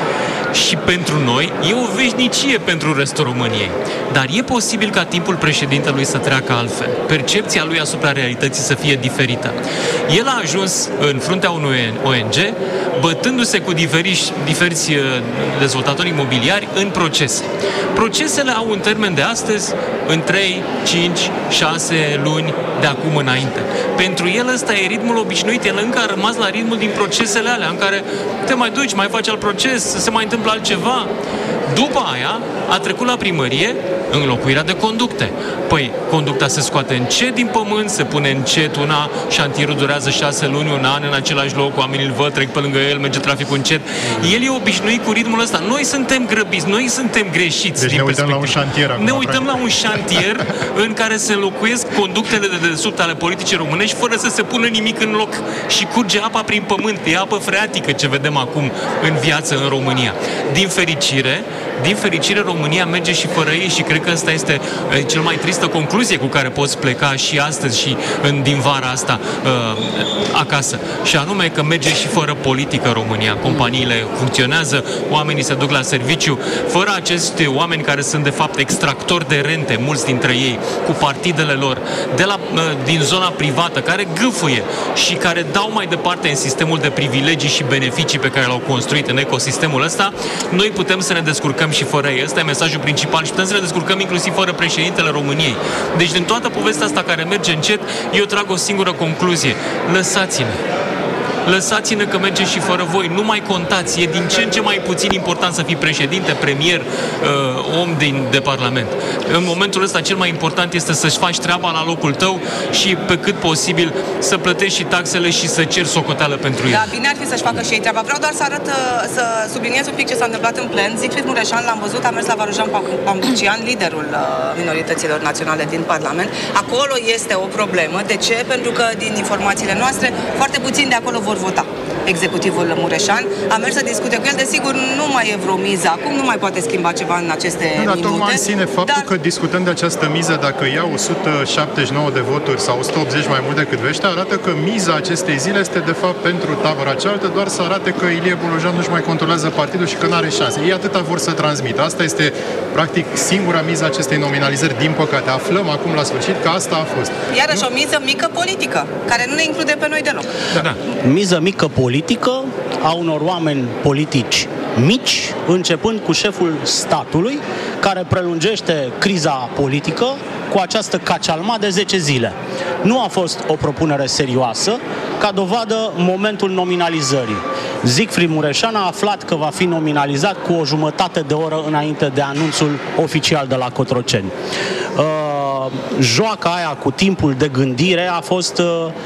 și pentru noi e o veșnicie pentru restul României. Dar e posibil ca timpul președintelui să treacă altfel. Percepția lui asupra realității să fie diferită. El a ajuns în fruntea unui ONG bătându-se cu diferiți dezvoltatori imobiliari în procese. Procesele au un termen de astăzi în 3, 5, 6 luni de acum înainte. Pentru el ăsta e ritmul obișnuit, el încă a rămas la ritmul din procesele alea în care te mai duci, mai faci alt proces, se mai întâmplă altceva. După aia a trecut la primărie înlocuirea de conducte. Păi, conducta se scoate încet din pământ, se pune încet una, șantierul durează 6 luni, un an în același loc, oamenii îl văd, trec pe lângă el, merge traficul încet. El e obișnuit cu ritmul ăsta. Noi suntem grăbiți, noi suntem greșiți. Deci ne uităm la un șantier acum. Ne uităm la un șantier în care se înlocuiesc conductele de dedesubt ale politicii românești fără să se pună nimic în loc. Și curge apa prin pământ, e apă freatică ce vedem acum în viață în România. Din fericire, România merge și fără ei și cred că asta este cel mai tristă concluzie cu care poți pleca și astăzi și din vara asta acasă. Și anume că merge și fără politică România. Companiile funcționează, oamenii se duc la serviciu, fără acești oameni care sunt de fapt extractori de rente, mulți dintre ei, cu partidele lor, din zona privată, care gâfâie și care dau mai departe în sistemul de privilegii și beneficii pe care l-au construit în ecosistemul ăsta, noi putem să ne descurcăm și fără ei. Ăsta e mesajul principal și putem să ne descurcăm inclusiv fără președintele României. Deci din toată povestea asta care merge încet, eu trag o singură concluzie. Lăsați-ne că merge și fără voi. Nu mai contați. E din ce în ce mai puțin important să fii președinte, premier, om de Parlament. În momentul ăsta cel mai important este să-și faci treaba la locul tău și pe cât posibil să plătești și taxele și să ceri socoteală pentru el. Da, bine ar fi să-și facă și ei treaba. Vreau doar să subliniez un pic ce s-a întâmplat în plen. Siegfried Mureșan, l-am văzut, a mers la Varujan Pambucian, liderul minorităților naționale din Parlament. Acolo este o problemă. De ce? Pentru că din informațiile noastre, foarte puțini de acolo vor vota executivul Mureșan. A mers să discute cu el, desigur nu mai e vreo miză acum, nu mai poate schimba ceva în aceste minute. Dar tocmai în sine, faptul că discutăm de această miză, dacă ia 179 de voturi sau 180 mai mult decât Veștea, arată că miza acestei zile este de fapt pentru tabăra cealaltă, doar să arate că Ilie Bolojan nu-și mai controlează partidul și că nu are șanse. Ei atâta vor să transmită. Asta este practic singura miză acestei nominalizări. Din păcate, aflăm acum la sfârșit că asta a fost. Iarăși o miză mică politică, care nu ne include pe noi deloc. Da. Miză mică politică a unor oameni politici mici, începând cu șeful statului, care prelungește criza politică cu această cacealma de 10 zile. Nu a fost o propunere serioasă, ca dovadă momentul nominalizării. Siegfried Mureșan a aflat că va fi nominalizat cu o jumătate de oră înainte de anunțul oficial de la Cotroceni. Joaca aia cu timpul de gândire a fost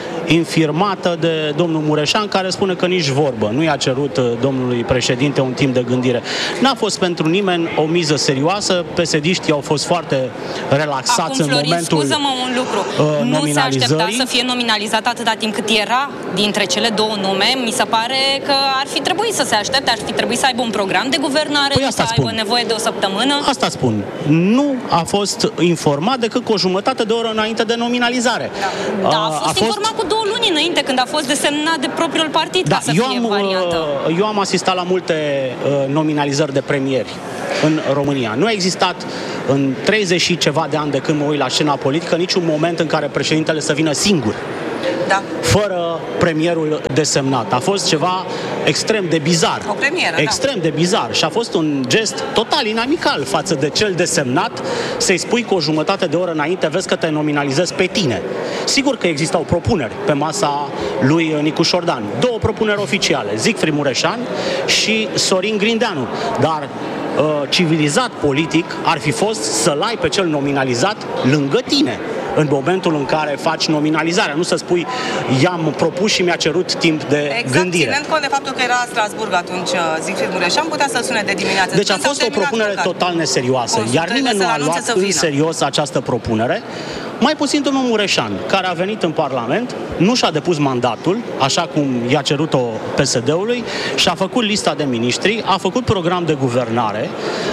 infirmată de domnul Mureșan, care spune că nici vorbă. Nu i-a cerut domnului președinte un timp de gândire. N-a fost pentru nimeni o miză serioasă, PSD-știi au fost foarte relaxați. Acum, Florin, în momentul scuză-mă un lucru. Nu se aștepta să fie nominalizat atâta timp cât era dintre cele două nume. Mi se pare că ar fi trebuit să se aștepte, ar fi trebuit să aibă un program de guvernare, să aibă nevoie de o săptămână. Asta spun. Nu a fost informat decât cu o jumătate de oră înainte de nominalizare. Da, a fost informat cu 2 luni înainte, când a fost desemnat de propriul partid, ca să fie variantă. Eu am asistat la multe nominalizări de premieri în România. Nu a existat în 30 și ceva de ani de când mă uit la scena politică niciun moment în care președintele să vină singur. Da. Fără premierul desemnat. A fost ceva extrem de bizar. O premieră, extrem de bizar. Și a fost un gest total inamical față de cel desemnat, să-i spui cu o jumătate de oră înainte, vezi că te nominalizezi pe tine. Sigur că existau propuneri pe masa lui Nicu Șordan. 2 propuneri oficiale, Siegfried Mureșan și Sorin Grindeanu. Dar civilizat politic ar fi fost să-l ai pe cel nominalizat lângă tine în momentul în care faci nominalizarea. Nu să spui, i-am propus și mi-a cerut timp de gândire. Ținând cont de faptul că era Strasburg atunci Siegfried Mureșan, putea să sune de dimineață. Deci a fost o propunere total neserioasă, iar nimeni nu a luat în serios această propunere. Mai puțin domnul Mureșan, care a venit în Parlament, nu și-a depus mandatul, așa cum i-a cerut-o PSD-ului, și a făcut lista de miniștri, a făcut program de guvernare,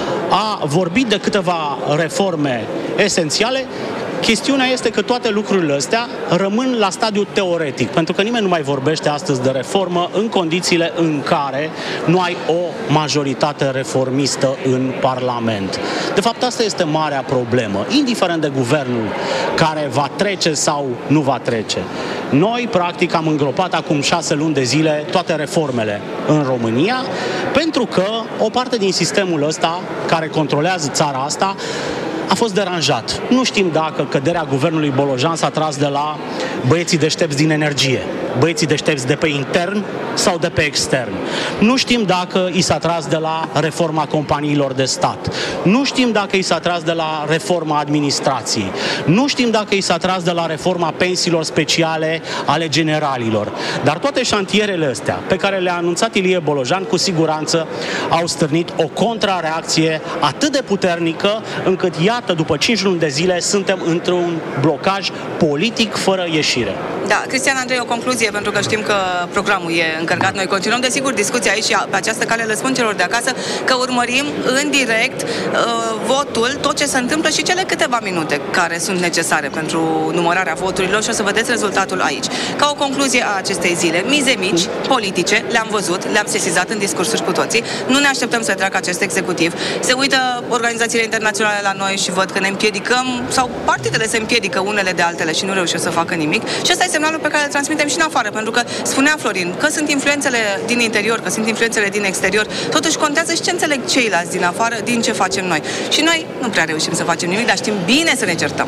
a vorbit de câteva reforme esențiale. Chestiunea este că toate lucrurile astea rămân la stadiu teoretic, pentru că nimeni nu mai vorbește astăzi de reformă în condițiile în care nu ai o majoritate reformistă în Parlament. De fapt, asta este marea problemă, indiferent de guvernul care va trece sau nu va trece. Noi, practic, am îngropat acum 6 luni de zile toate reformele în România, pentru că o parte din sistemul ăsta, care controlează țara asta, a fost deranjat. Nu știm dacă căderea guvernului Bolojan s-a tras de la băieții deștepți din energie, băieții deștepți de pe intern sau de pe extern. Nu știm dacă i s-a tras de la reforma companiilor de stat. Nu știm dacă i s-a tras de la reforma administrației. Nu știm dacă i s-a tras de la reforma pensiilor speciale ale generalilor. Dar toate șantierele astea pe care le-a anunțat Ilie Bolojan, cu siguranță au stârnit o contrareacție atât de puternică încât, iată, după 5 luni de zile suntem într-un blocaj politic fără ieșire. Da, Cristian Andrei, o concluzie, pentru că știm că programul e încărcat. Noi continuăm, desigur, discuția aici și pe această cale le spun celor de acasă că urmărim în direct votul, tot ce se întâmplă și cele câteva minute care sunt necesare pentru numărarea voturilor și o să vedeți rezultatul aici. Ca o concluzie a acestei zile, mize mici, politice, le-am văzut, le-am sesizat în discursuri cu toții. Nu ne așteptăm să treacă acest executiv. Se uită organizațiile internaționale la noi și văd că ne împiedicăm, sau partidele se împiedică unele de altele și nu reușesc să facă nimic. Și asta e semnalul pe care îl transmitem și în afară, pentru că spunea Florin că sunt influențele din interior, că sunt influențele din exterior, totuși contează și ce înțeleg ceilalți din afară, din ce facem noi. Și noi nu prea reușim să facem nimic, dar știm bine să ne certăm.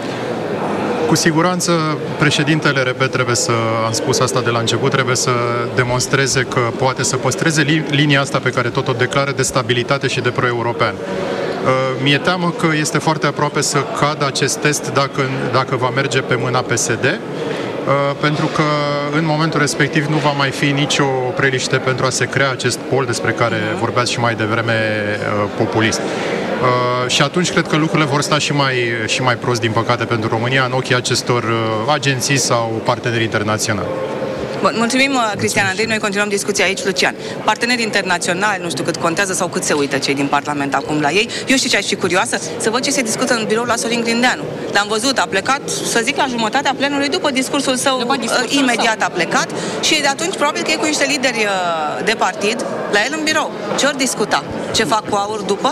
Cu siguranță, președintele, repet, am spus asta de la început, trebuie să demonstreze că poate să păstreze linia asta pe care tot o declară, de stabilitate și de pro-european. Mi-e teamă că este foarte aproape să cadă acest test dacă va merge pe mâna PSD, pentru că în momentul respectiv nu va mai fi nicio preliște pentru a se crea acest pol despre care vorbeați și mai devreme, populist. Și atunci cred că lucrurile vor sta și mai prost, din păcate, pentru România în ochii acestor agenții sau parteneri internaționali. Bun, mulțumim, Cristian Andrei. Noi continuăm discuția aici. Lucian, parteneri internaționali, nu știu cât contează sau cât se uită cei din Parlament acum la ei. Eu știu ce aș fi curioasă, să văd ce se discută în birou la Sorin Grindeanu. L-am văzut, a plecat, să zic, la jumătatea plenului, după discursul său, imediat a plecat și de atunci probabil că e cu niște lideri de partid la el în birou. Ce ori discuta? Ce fac cu AUR după?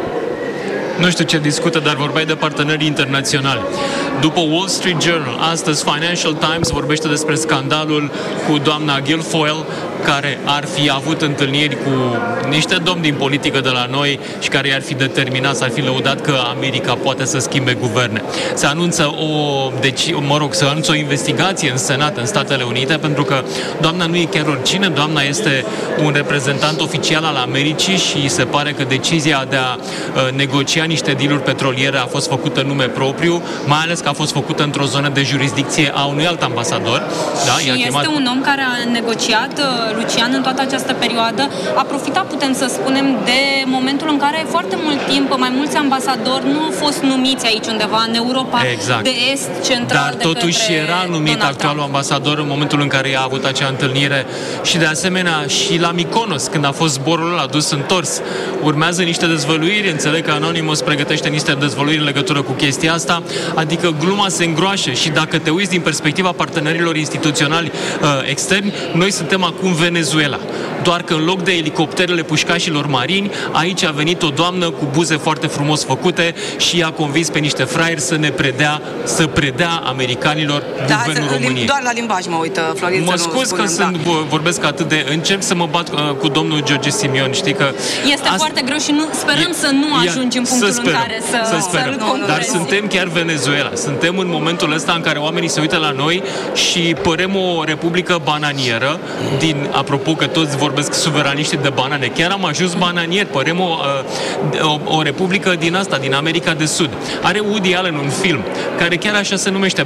Nu știu ce discută, dar vorbeai de parteneri internaționali. După Wall Street Journal, astăzi Financial Times vorbește despre scandalul cu doamna Guilfoyle, care ar fi avut întâlniri cu niște domni din politică de la noi și care i-ar fi determinat, s-ar fi lăudat că America poate să schimbe guverne. Se anunță o investigație în Senat, în Statele Unite, pentru că doamna nu e chiar oricine, doamna este un reprezentant oficial al Americii și se pare că decizia de a negocia niște dealuri petroliere a fost făcută în nume propriu, mai ales că a fost făcută într-o zonă de jurisdicție a unui alt ambasador. Da? Și este un om care a negociat, Lucian, în toată această perioadă, a profitat, putem să spunem, de momentul în care foarte mult timp mai mulți ambasadori nu au fost numiți aici undeva în Europa de Est, central. Dar totuși era numit actualul ambasador în momentul în care a avut acea întâlnire și de asemenea și la Mykonos, când a fost zborul ăla dus întors. Urmează niște dezvăluiri, înțeleg că Anonymous pregătește niște dezvăluiri în legătură cu chestia asta, adică gluma se îngroașă și dacă te uiți din perspectiva partenerilor instituționali externi, noi suntem acum Venezuela. Doar că în loc de elicopterele pușcașilor marini, aici a venit o doamnă cu buze foarte frumos făcute și i-a convins pe niște fraieri să predea americanilor guvernul României. Doar la limbaj mă uită, Florin. Mă scuz că vorbesc atât de... Încerc să mă bat cu domnul George Simion, știi că... Este foarte greu și sperăm să nu ajungem în punctul în care să sperăm. Dar suntem chiar Venezuela. Suntem în momentul ăsta în care oamenii se uită la noi și părem o republică bananieră, apropo că toți vorbesc suveraniștii de banane. Chiar am ajuns bananier, părem o republică din America de Sud. Are Woody Allen un film care chiar așa se numește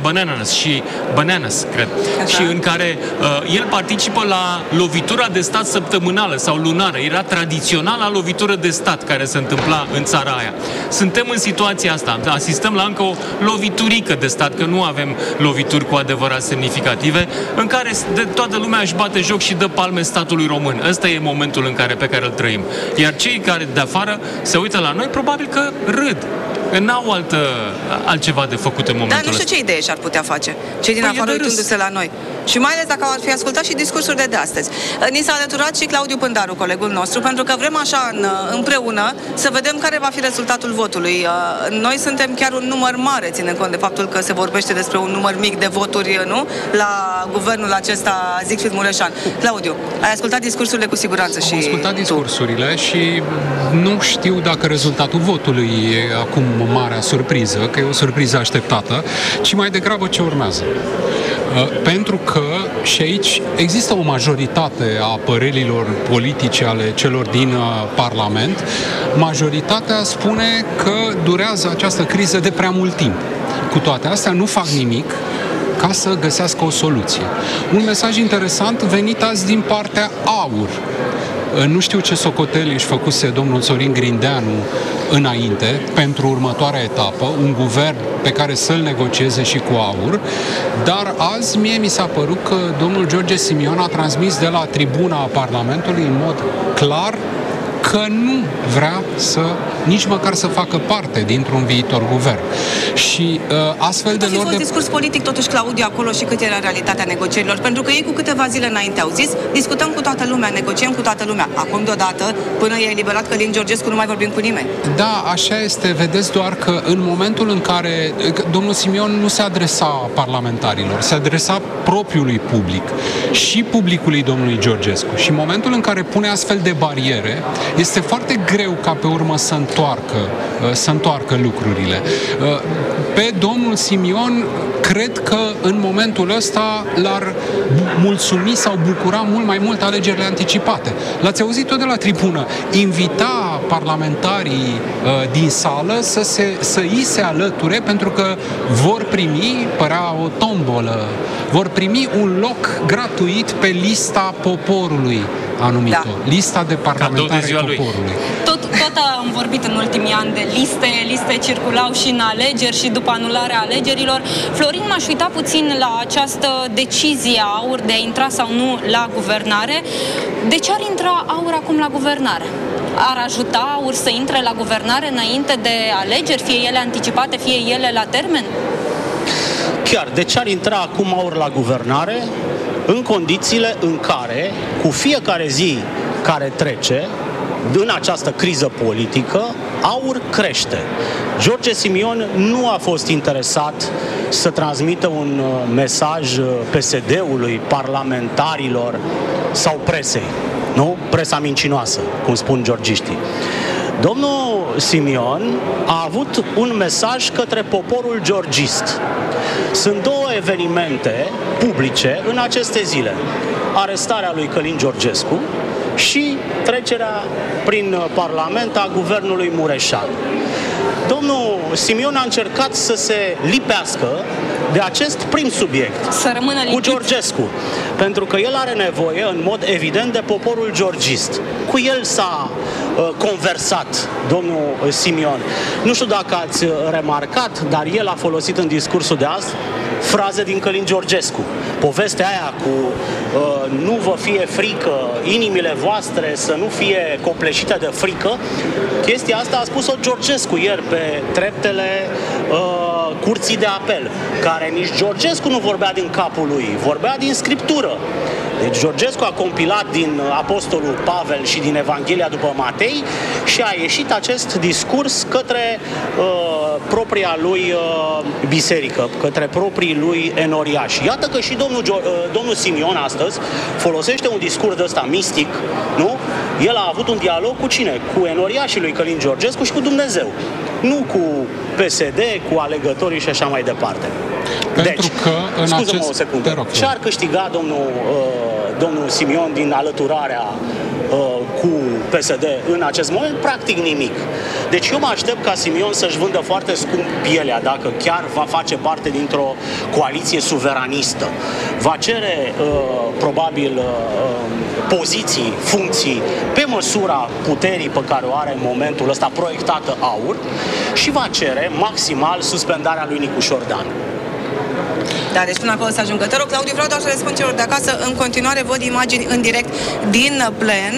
Bananas, cred. Așa. Și în care el participă la lovitura de stat săptămânală sau lunară. Era tradiționala lovitură de stat care se întâmpla în țara aia. Suntem în situația asta. Asistăm la încă o loviturică de stat, că nu avem lovituri cu adevărat semnificative, în care toată lumea își bate joc și dă palme statului român. Ăsta e momentul pe care îl trăim. Iar cei care de afară se uită la noi, probabil că râd. N-au altceva de făcut în momentul ăsta. Dar nu știu ce idee și-ar putea face cei din afară uitându-se la noi. Și mai ales dacă ar fi ascultat și discursurile de astăzi. Ni s-a alăturat și Claudiu Pândaru, colegul nostru, pentru că vrem așa împreună să vedem care va fi rezultatul votului. Noi suntem chiar un număr mare, ținând cont de faptul că se vorbește despre un număr mic de voturi, nu? La guvernul acesta Siegfried Mureșan. Claudiu, ai ascultat discursurile cu siguranță și... Am ascultat discursurile și nu știu dacă rezultatul votului e acum marea surpriză, că e o surpriză așteptată, ci mai degrabă ce urmează. Pentru că și aici există o majoritate a părerilor politice ale celor din Parlament. Majoritatea spune că durează această criză de prea mult timp. Cu toate astea nu fac nimic ca să găsească o soluție. Un mesaj interesant venit azi din partea AUR. Nu știu ce socoteli își făcuse domnul Sorin Grindeanu înainte, pentru următoarea etapă, un guvern pe care să-l negocieze și cu AUR, dar azi mie mi s-a părut că domnul George Simion a transmis de la tribuna Parlamentului în mod clar că nu vrea nici măcar să facă parte dintr-un viitor guvern. Și astfel de lor de... discurs politic totuși, Claudiu, acolo și cât era realitatea negocierilor, pentru că ei cu câteva zile înainte au zis, discutăm cu toată lumea, negociem cu toată lumea. Acum deodată, până e eliberat Călin Georgescu, nu mai vorbim cu nimeni. Da, așa este. Vedeți doar că în momentul în care domnul Simion nu se adresa parlamentarilor, se adresa propriului public și publicului domnului Georgescu. Și în momentul în care pune astfel de bariere, este foarte greu ca pe urmă să întoarcă lucrurile. Pe domnul Simion, cred că în momentul ăsta l-ar mulțumi sau bucura mult mai mult alegerile anticipate. L-ați auzit tot de la tribună. Invita parlamentarii din sală să îi se alăture pentru că vor primi, părea o tombolă, vor primi un loc gratuit pe lista poporului, a numit-o. Lista de parlamentari ai poporului. Tot am vorbit în ultimii ani de liste circulau și în alegeri și după anularea alegerilor. Florin, m-aș uita puțin la această decizie a AUR de a intra sau nu la guvernare. De ce ar intra AUR acum la guvernare? Ar ajuta AUR să intre la guvernare înainte de alegeri, fie ele anticipate, fie ele la termen? Chiar, de ce ar intra acum AUR la guvernare în condițiile în care, cu fiecare zi care trece, în această criză politică, AUR crește. George Simion nu a fost interesat să transmită un mesaj PSD-ului, parlamentarilor sau presei, nu? Presa mincinoasă, cum spun georgiștii. Domnul Simion a avut un mesaj către poporul georgist. Sunt două evenimente publice în aceste zile. Arestarea lui Călin Georgescu și trecerea prin Parlament a guvernului Mureșan. Domnul Simion a încercat să se lipească de acest prim subiect, să rămână lipit cu Georgescu, pentru că el are nevoie, în mod evident, de poporul georgist. Cu el s-a conversat domnul Simion. Nu știu dacă ați remarcat, dar el a folosit în discursul de azi fraze din Călin Georgescu. Povestea aia cu nu vă fie frică, inimile voastre să nu fie copleșite de frică, chestia asta a spus-o Georgescu ieri pe treptele curții de apel, care nici Georgescu nu vorbea din capul lui, vorbea din scriptură. Deci Georgescu a compilat din Apostolul Pavel și din Evanghelia după Matei și a ieșit acest discurs către propria lui biserică, către proprii lui enoriași. Iată că și domnul Simion astăzi folosește un discurs de ăsta mistic, nu? El a avut un dialog cu cine? Cu enoriașii lui Călin Georgescu și cu Dumnezeu. Nu cu PSD, cu alegătorii și așa mai departe. Pentru că în scuză-mă o secundă. Ce ar câștiga domnul Simion din alăturarea cu PSD în acest moment? Practic nimic. Deci eu mă aștept ca Simion să-și vândă foarte scump pielea, dacă chiar va face parte dintr-o coaliție suveranistă. Va cere probabil poziții, funcții pe măsura puterii pe care o are în momentul ăsta proiectată AUR și va cere maximal suspendarea lui Nicușor Dan. Da, deci până acolo să ajungă. Te rog, Claudiu, vreau doar să răspund celor de acasă. În continuare văd imagini în direct din plen.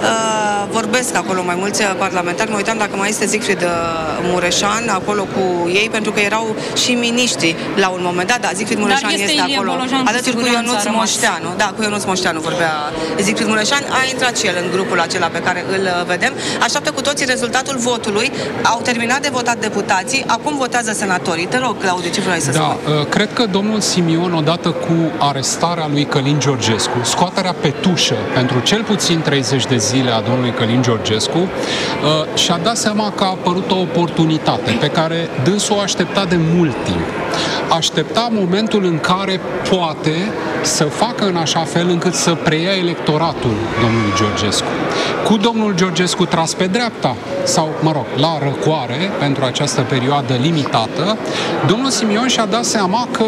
Vorbesc acolo mai mulți parlamentari. Mă uitam dacă mai este Siegfried Mureșan acolo cu ei, pentru că erau și miniștri la un moment dat. Da, Siegfried Mureșan este acolo. Alături cu Ionuț Moșteanu. Da, cu Ionuț Moșteanu vorbea Siegfried Mureșan. A intrat și el în grupul acela pe care îl vedem. Așteaptă cu toții rezultatul votului. Au terminat de votat deputații. Acum votează senatorii. Te rog, Claudiu, ce vrei să spui? Cred că domnul Simion, odată cu arestarea lui Călin Georgescu, scoaterea pe tușă pentru cel puțin 30 de zile a domnului Călin Georgescu, și-a dat seama că a apărut o oportunitate pe care dânsul o aștepta de mult timp. Aștepta momentul în care poate să facă în așa fel încât să preia electoratul domnului Georgescu. Cu domnul Georgescu tras pe dreapta, sau, mă rog, la răcoare pentru această perioadă limitată, domnul Simion și-a dat seama că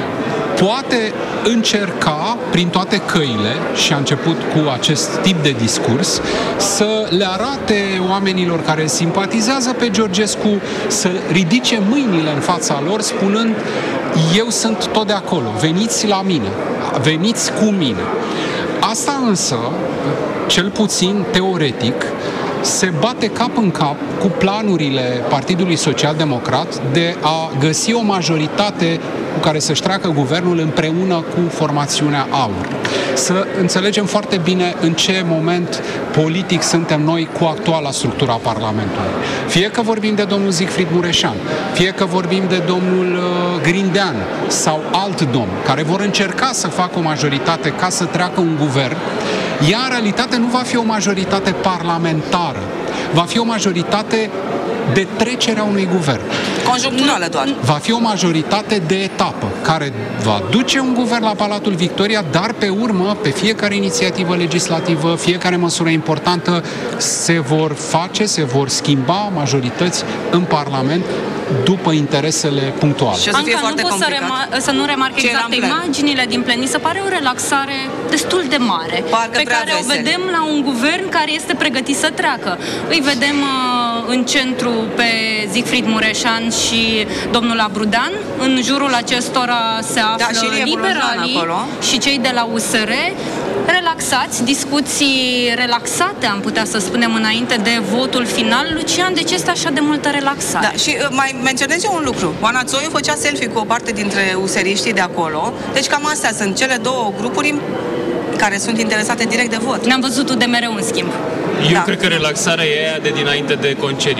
poate încerca prin toate căile, și a început cu acest tip de discurs, să le arate oamenilor care simpatizează pe Georgescu să ridice mâinile în fața lor spunând: eu sunt tot de acolo, veniți la mine, veniți cu mine. Asta însă, cel puțin teoretic, se bate cap în cap cu planurile Partidului Social-Democrat de a găsi o majoritate cu care să-și treacă guvernul împreună cu formațiunea AUR. Să înțelegem foarte bine în ce moment politic suntem noi cu actuala structura Parlamentului. Fie că vorbim de domnul Siegfried Mureșan, fie că vorbim de domnul Grindean sau alt domn, care vor încerca să facă o majoritate ca să treacă un guvern, ea în realitate nu va fi o majoritate parlamentară, va fi o majoritate de trecerea unui guvern. Conjuncturală doar. Va fi o majoritate de etapă, care va duce un guvern la Palatul Victoria, dar pe urmă, pe fiecare inițiativă legislativă, fiecare măsură importantă, se vor schimba majorități în Parlament după interesele punctuale. Anca, nu pot să nu remarc exact imaginile din plen. Mi se pare o relaxare destul de mare, pe care o vedem la un guvern care este pregătit să treacă. Îi vedem în centru pe Siegfried Mureșan și domnul Abrudan. În jurul acestora se află liberalii și cei de la USR. Relaxați, discuții relaxate, am putea să spunem, înainte de votul final. Lucian, de ce este așa de multă relaxare? Da, și mai menționez eu un lucru. Oana Țoiu făcea selfie cu o parte dintre useriștii de acolo. Deci cam astea sunt cele două grupuri care sunt interesate direct de vot. Ne-am văzut UDMR în schimb. Eu cred că relaxarea e aia de dinainte de concediu.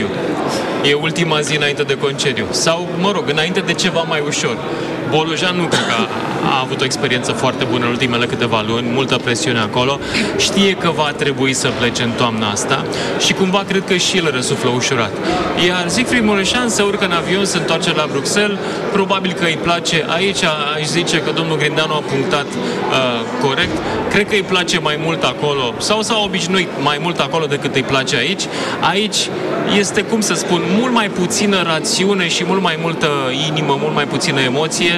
e ultima zi înainte de concediu. Sau, mă rog, înainte de ceva mai ușor. Bolojan nu cred că a avut o experiență foarte bună în ultimele câteva luni, multă presiune acolo, știe că va trebui să plece în toamna asta și cumva cred că și el răsuflă ușurat. Iar Siegfried Mureșan se urcă în avion, se întoarce la Bruxelles, probabil că îi place, aici aș zice că domnul Grindeanu a punctat corect, cred că îi place mai mult acolo, sau s-a obișnuit mai mult acolo decât îi place aici. Aici este, cum să spun, mult mai puțină rațiune și mult mai multă inimă, mult mai puțină emoție.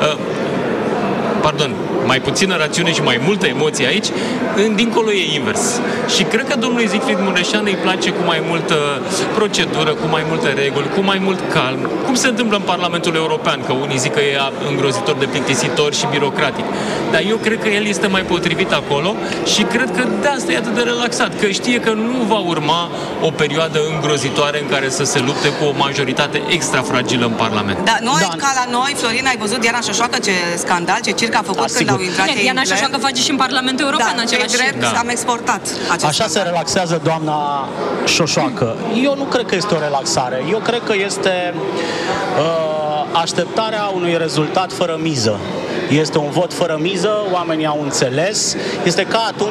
Mai puțină rațiune și mai multă emoție aici, dincolo e invers. Și cred că domnului Siegfried Mureșan îi place cu mai multă procedură, cu mai multe reguli, cu mai mult calm, cum se întâmplă în Parlamentul European, că unii zic că e îngrozitor de plictisitor și birocratic. Dar eu cred că el este mai potrivit acolo și cred că de asta e atât de relaxat, că știe că nu va urma o perioadă îngrozitoare în care să se lupte cu o majoritate extra fragilă în Parlament. Da, ca la noi, Florin, ai văzut Diana Șoșoacă ce scandal, ce circ a făcut când au intrat ei. Diana Șoșoacă face și în Parlamentul European același drept, am exportat acest Așa se relaxează doamna Șoșoacă. Eu nu cred că este o relaxare. Eu cred că este așteptarea unui rezultat fără miză. Este un vot fără miză, oamenii au înțeles. Este ca atunci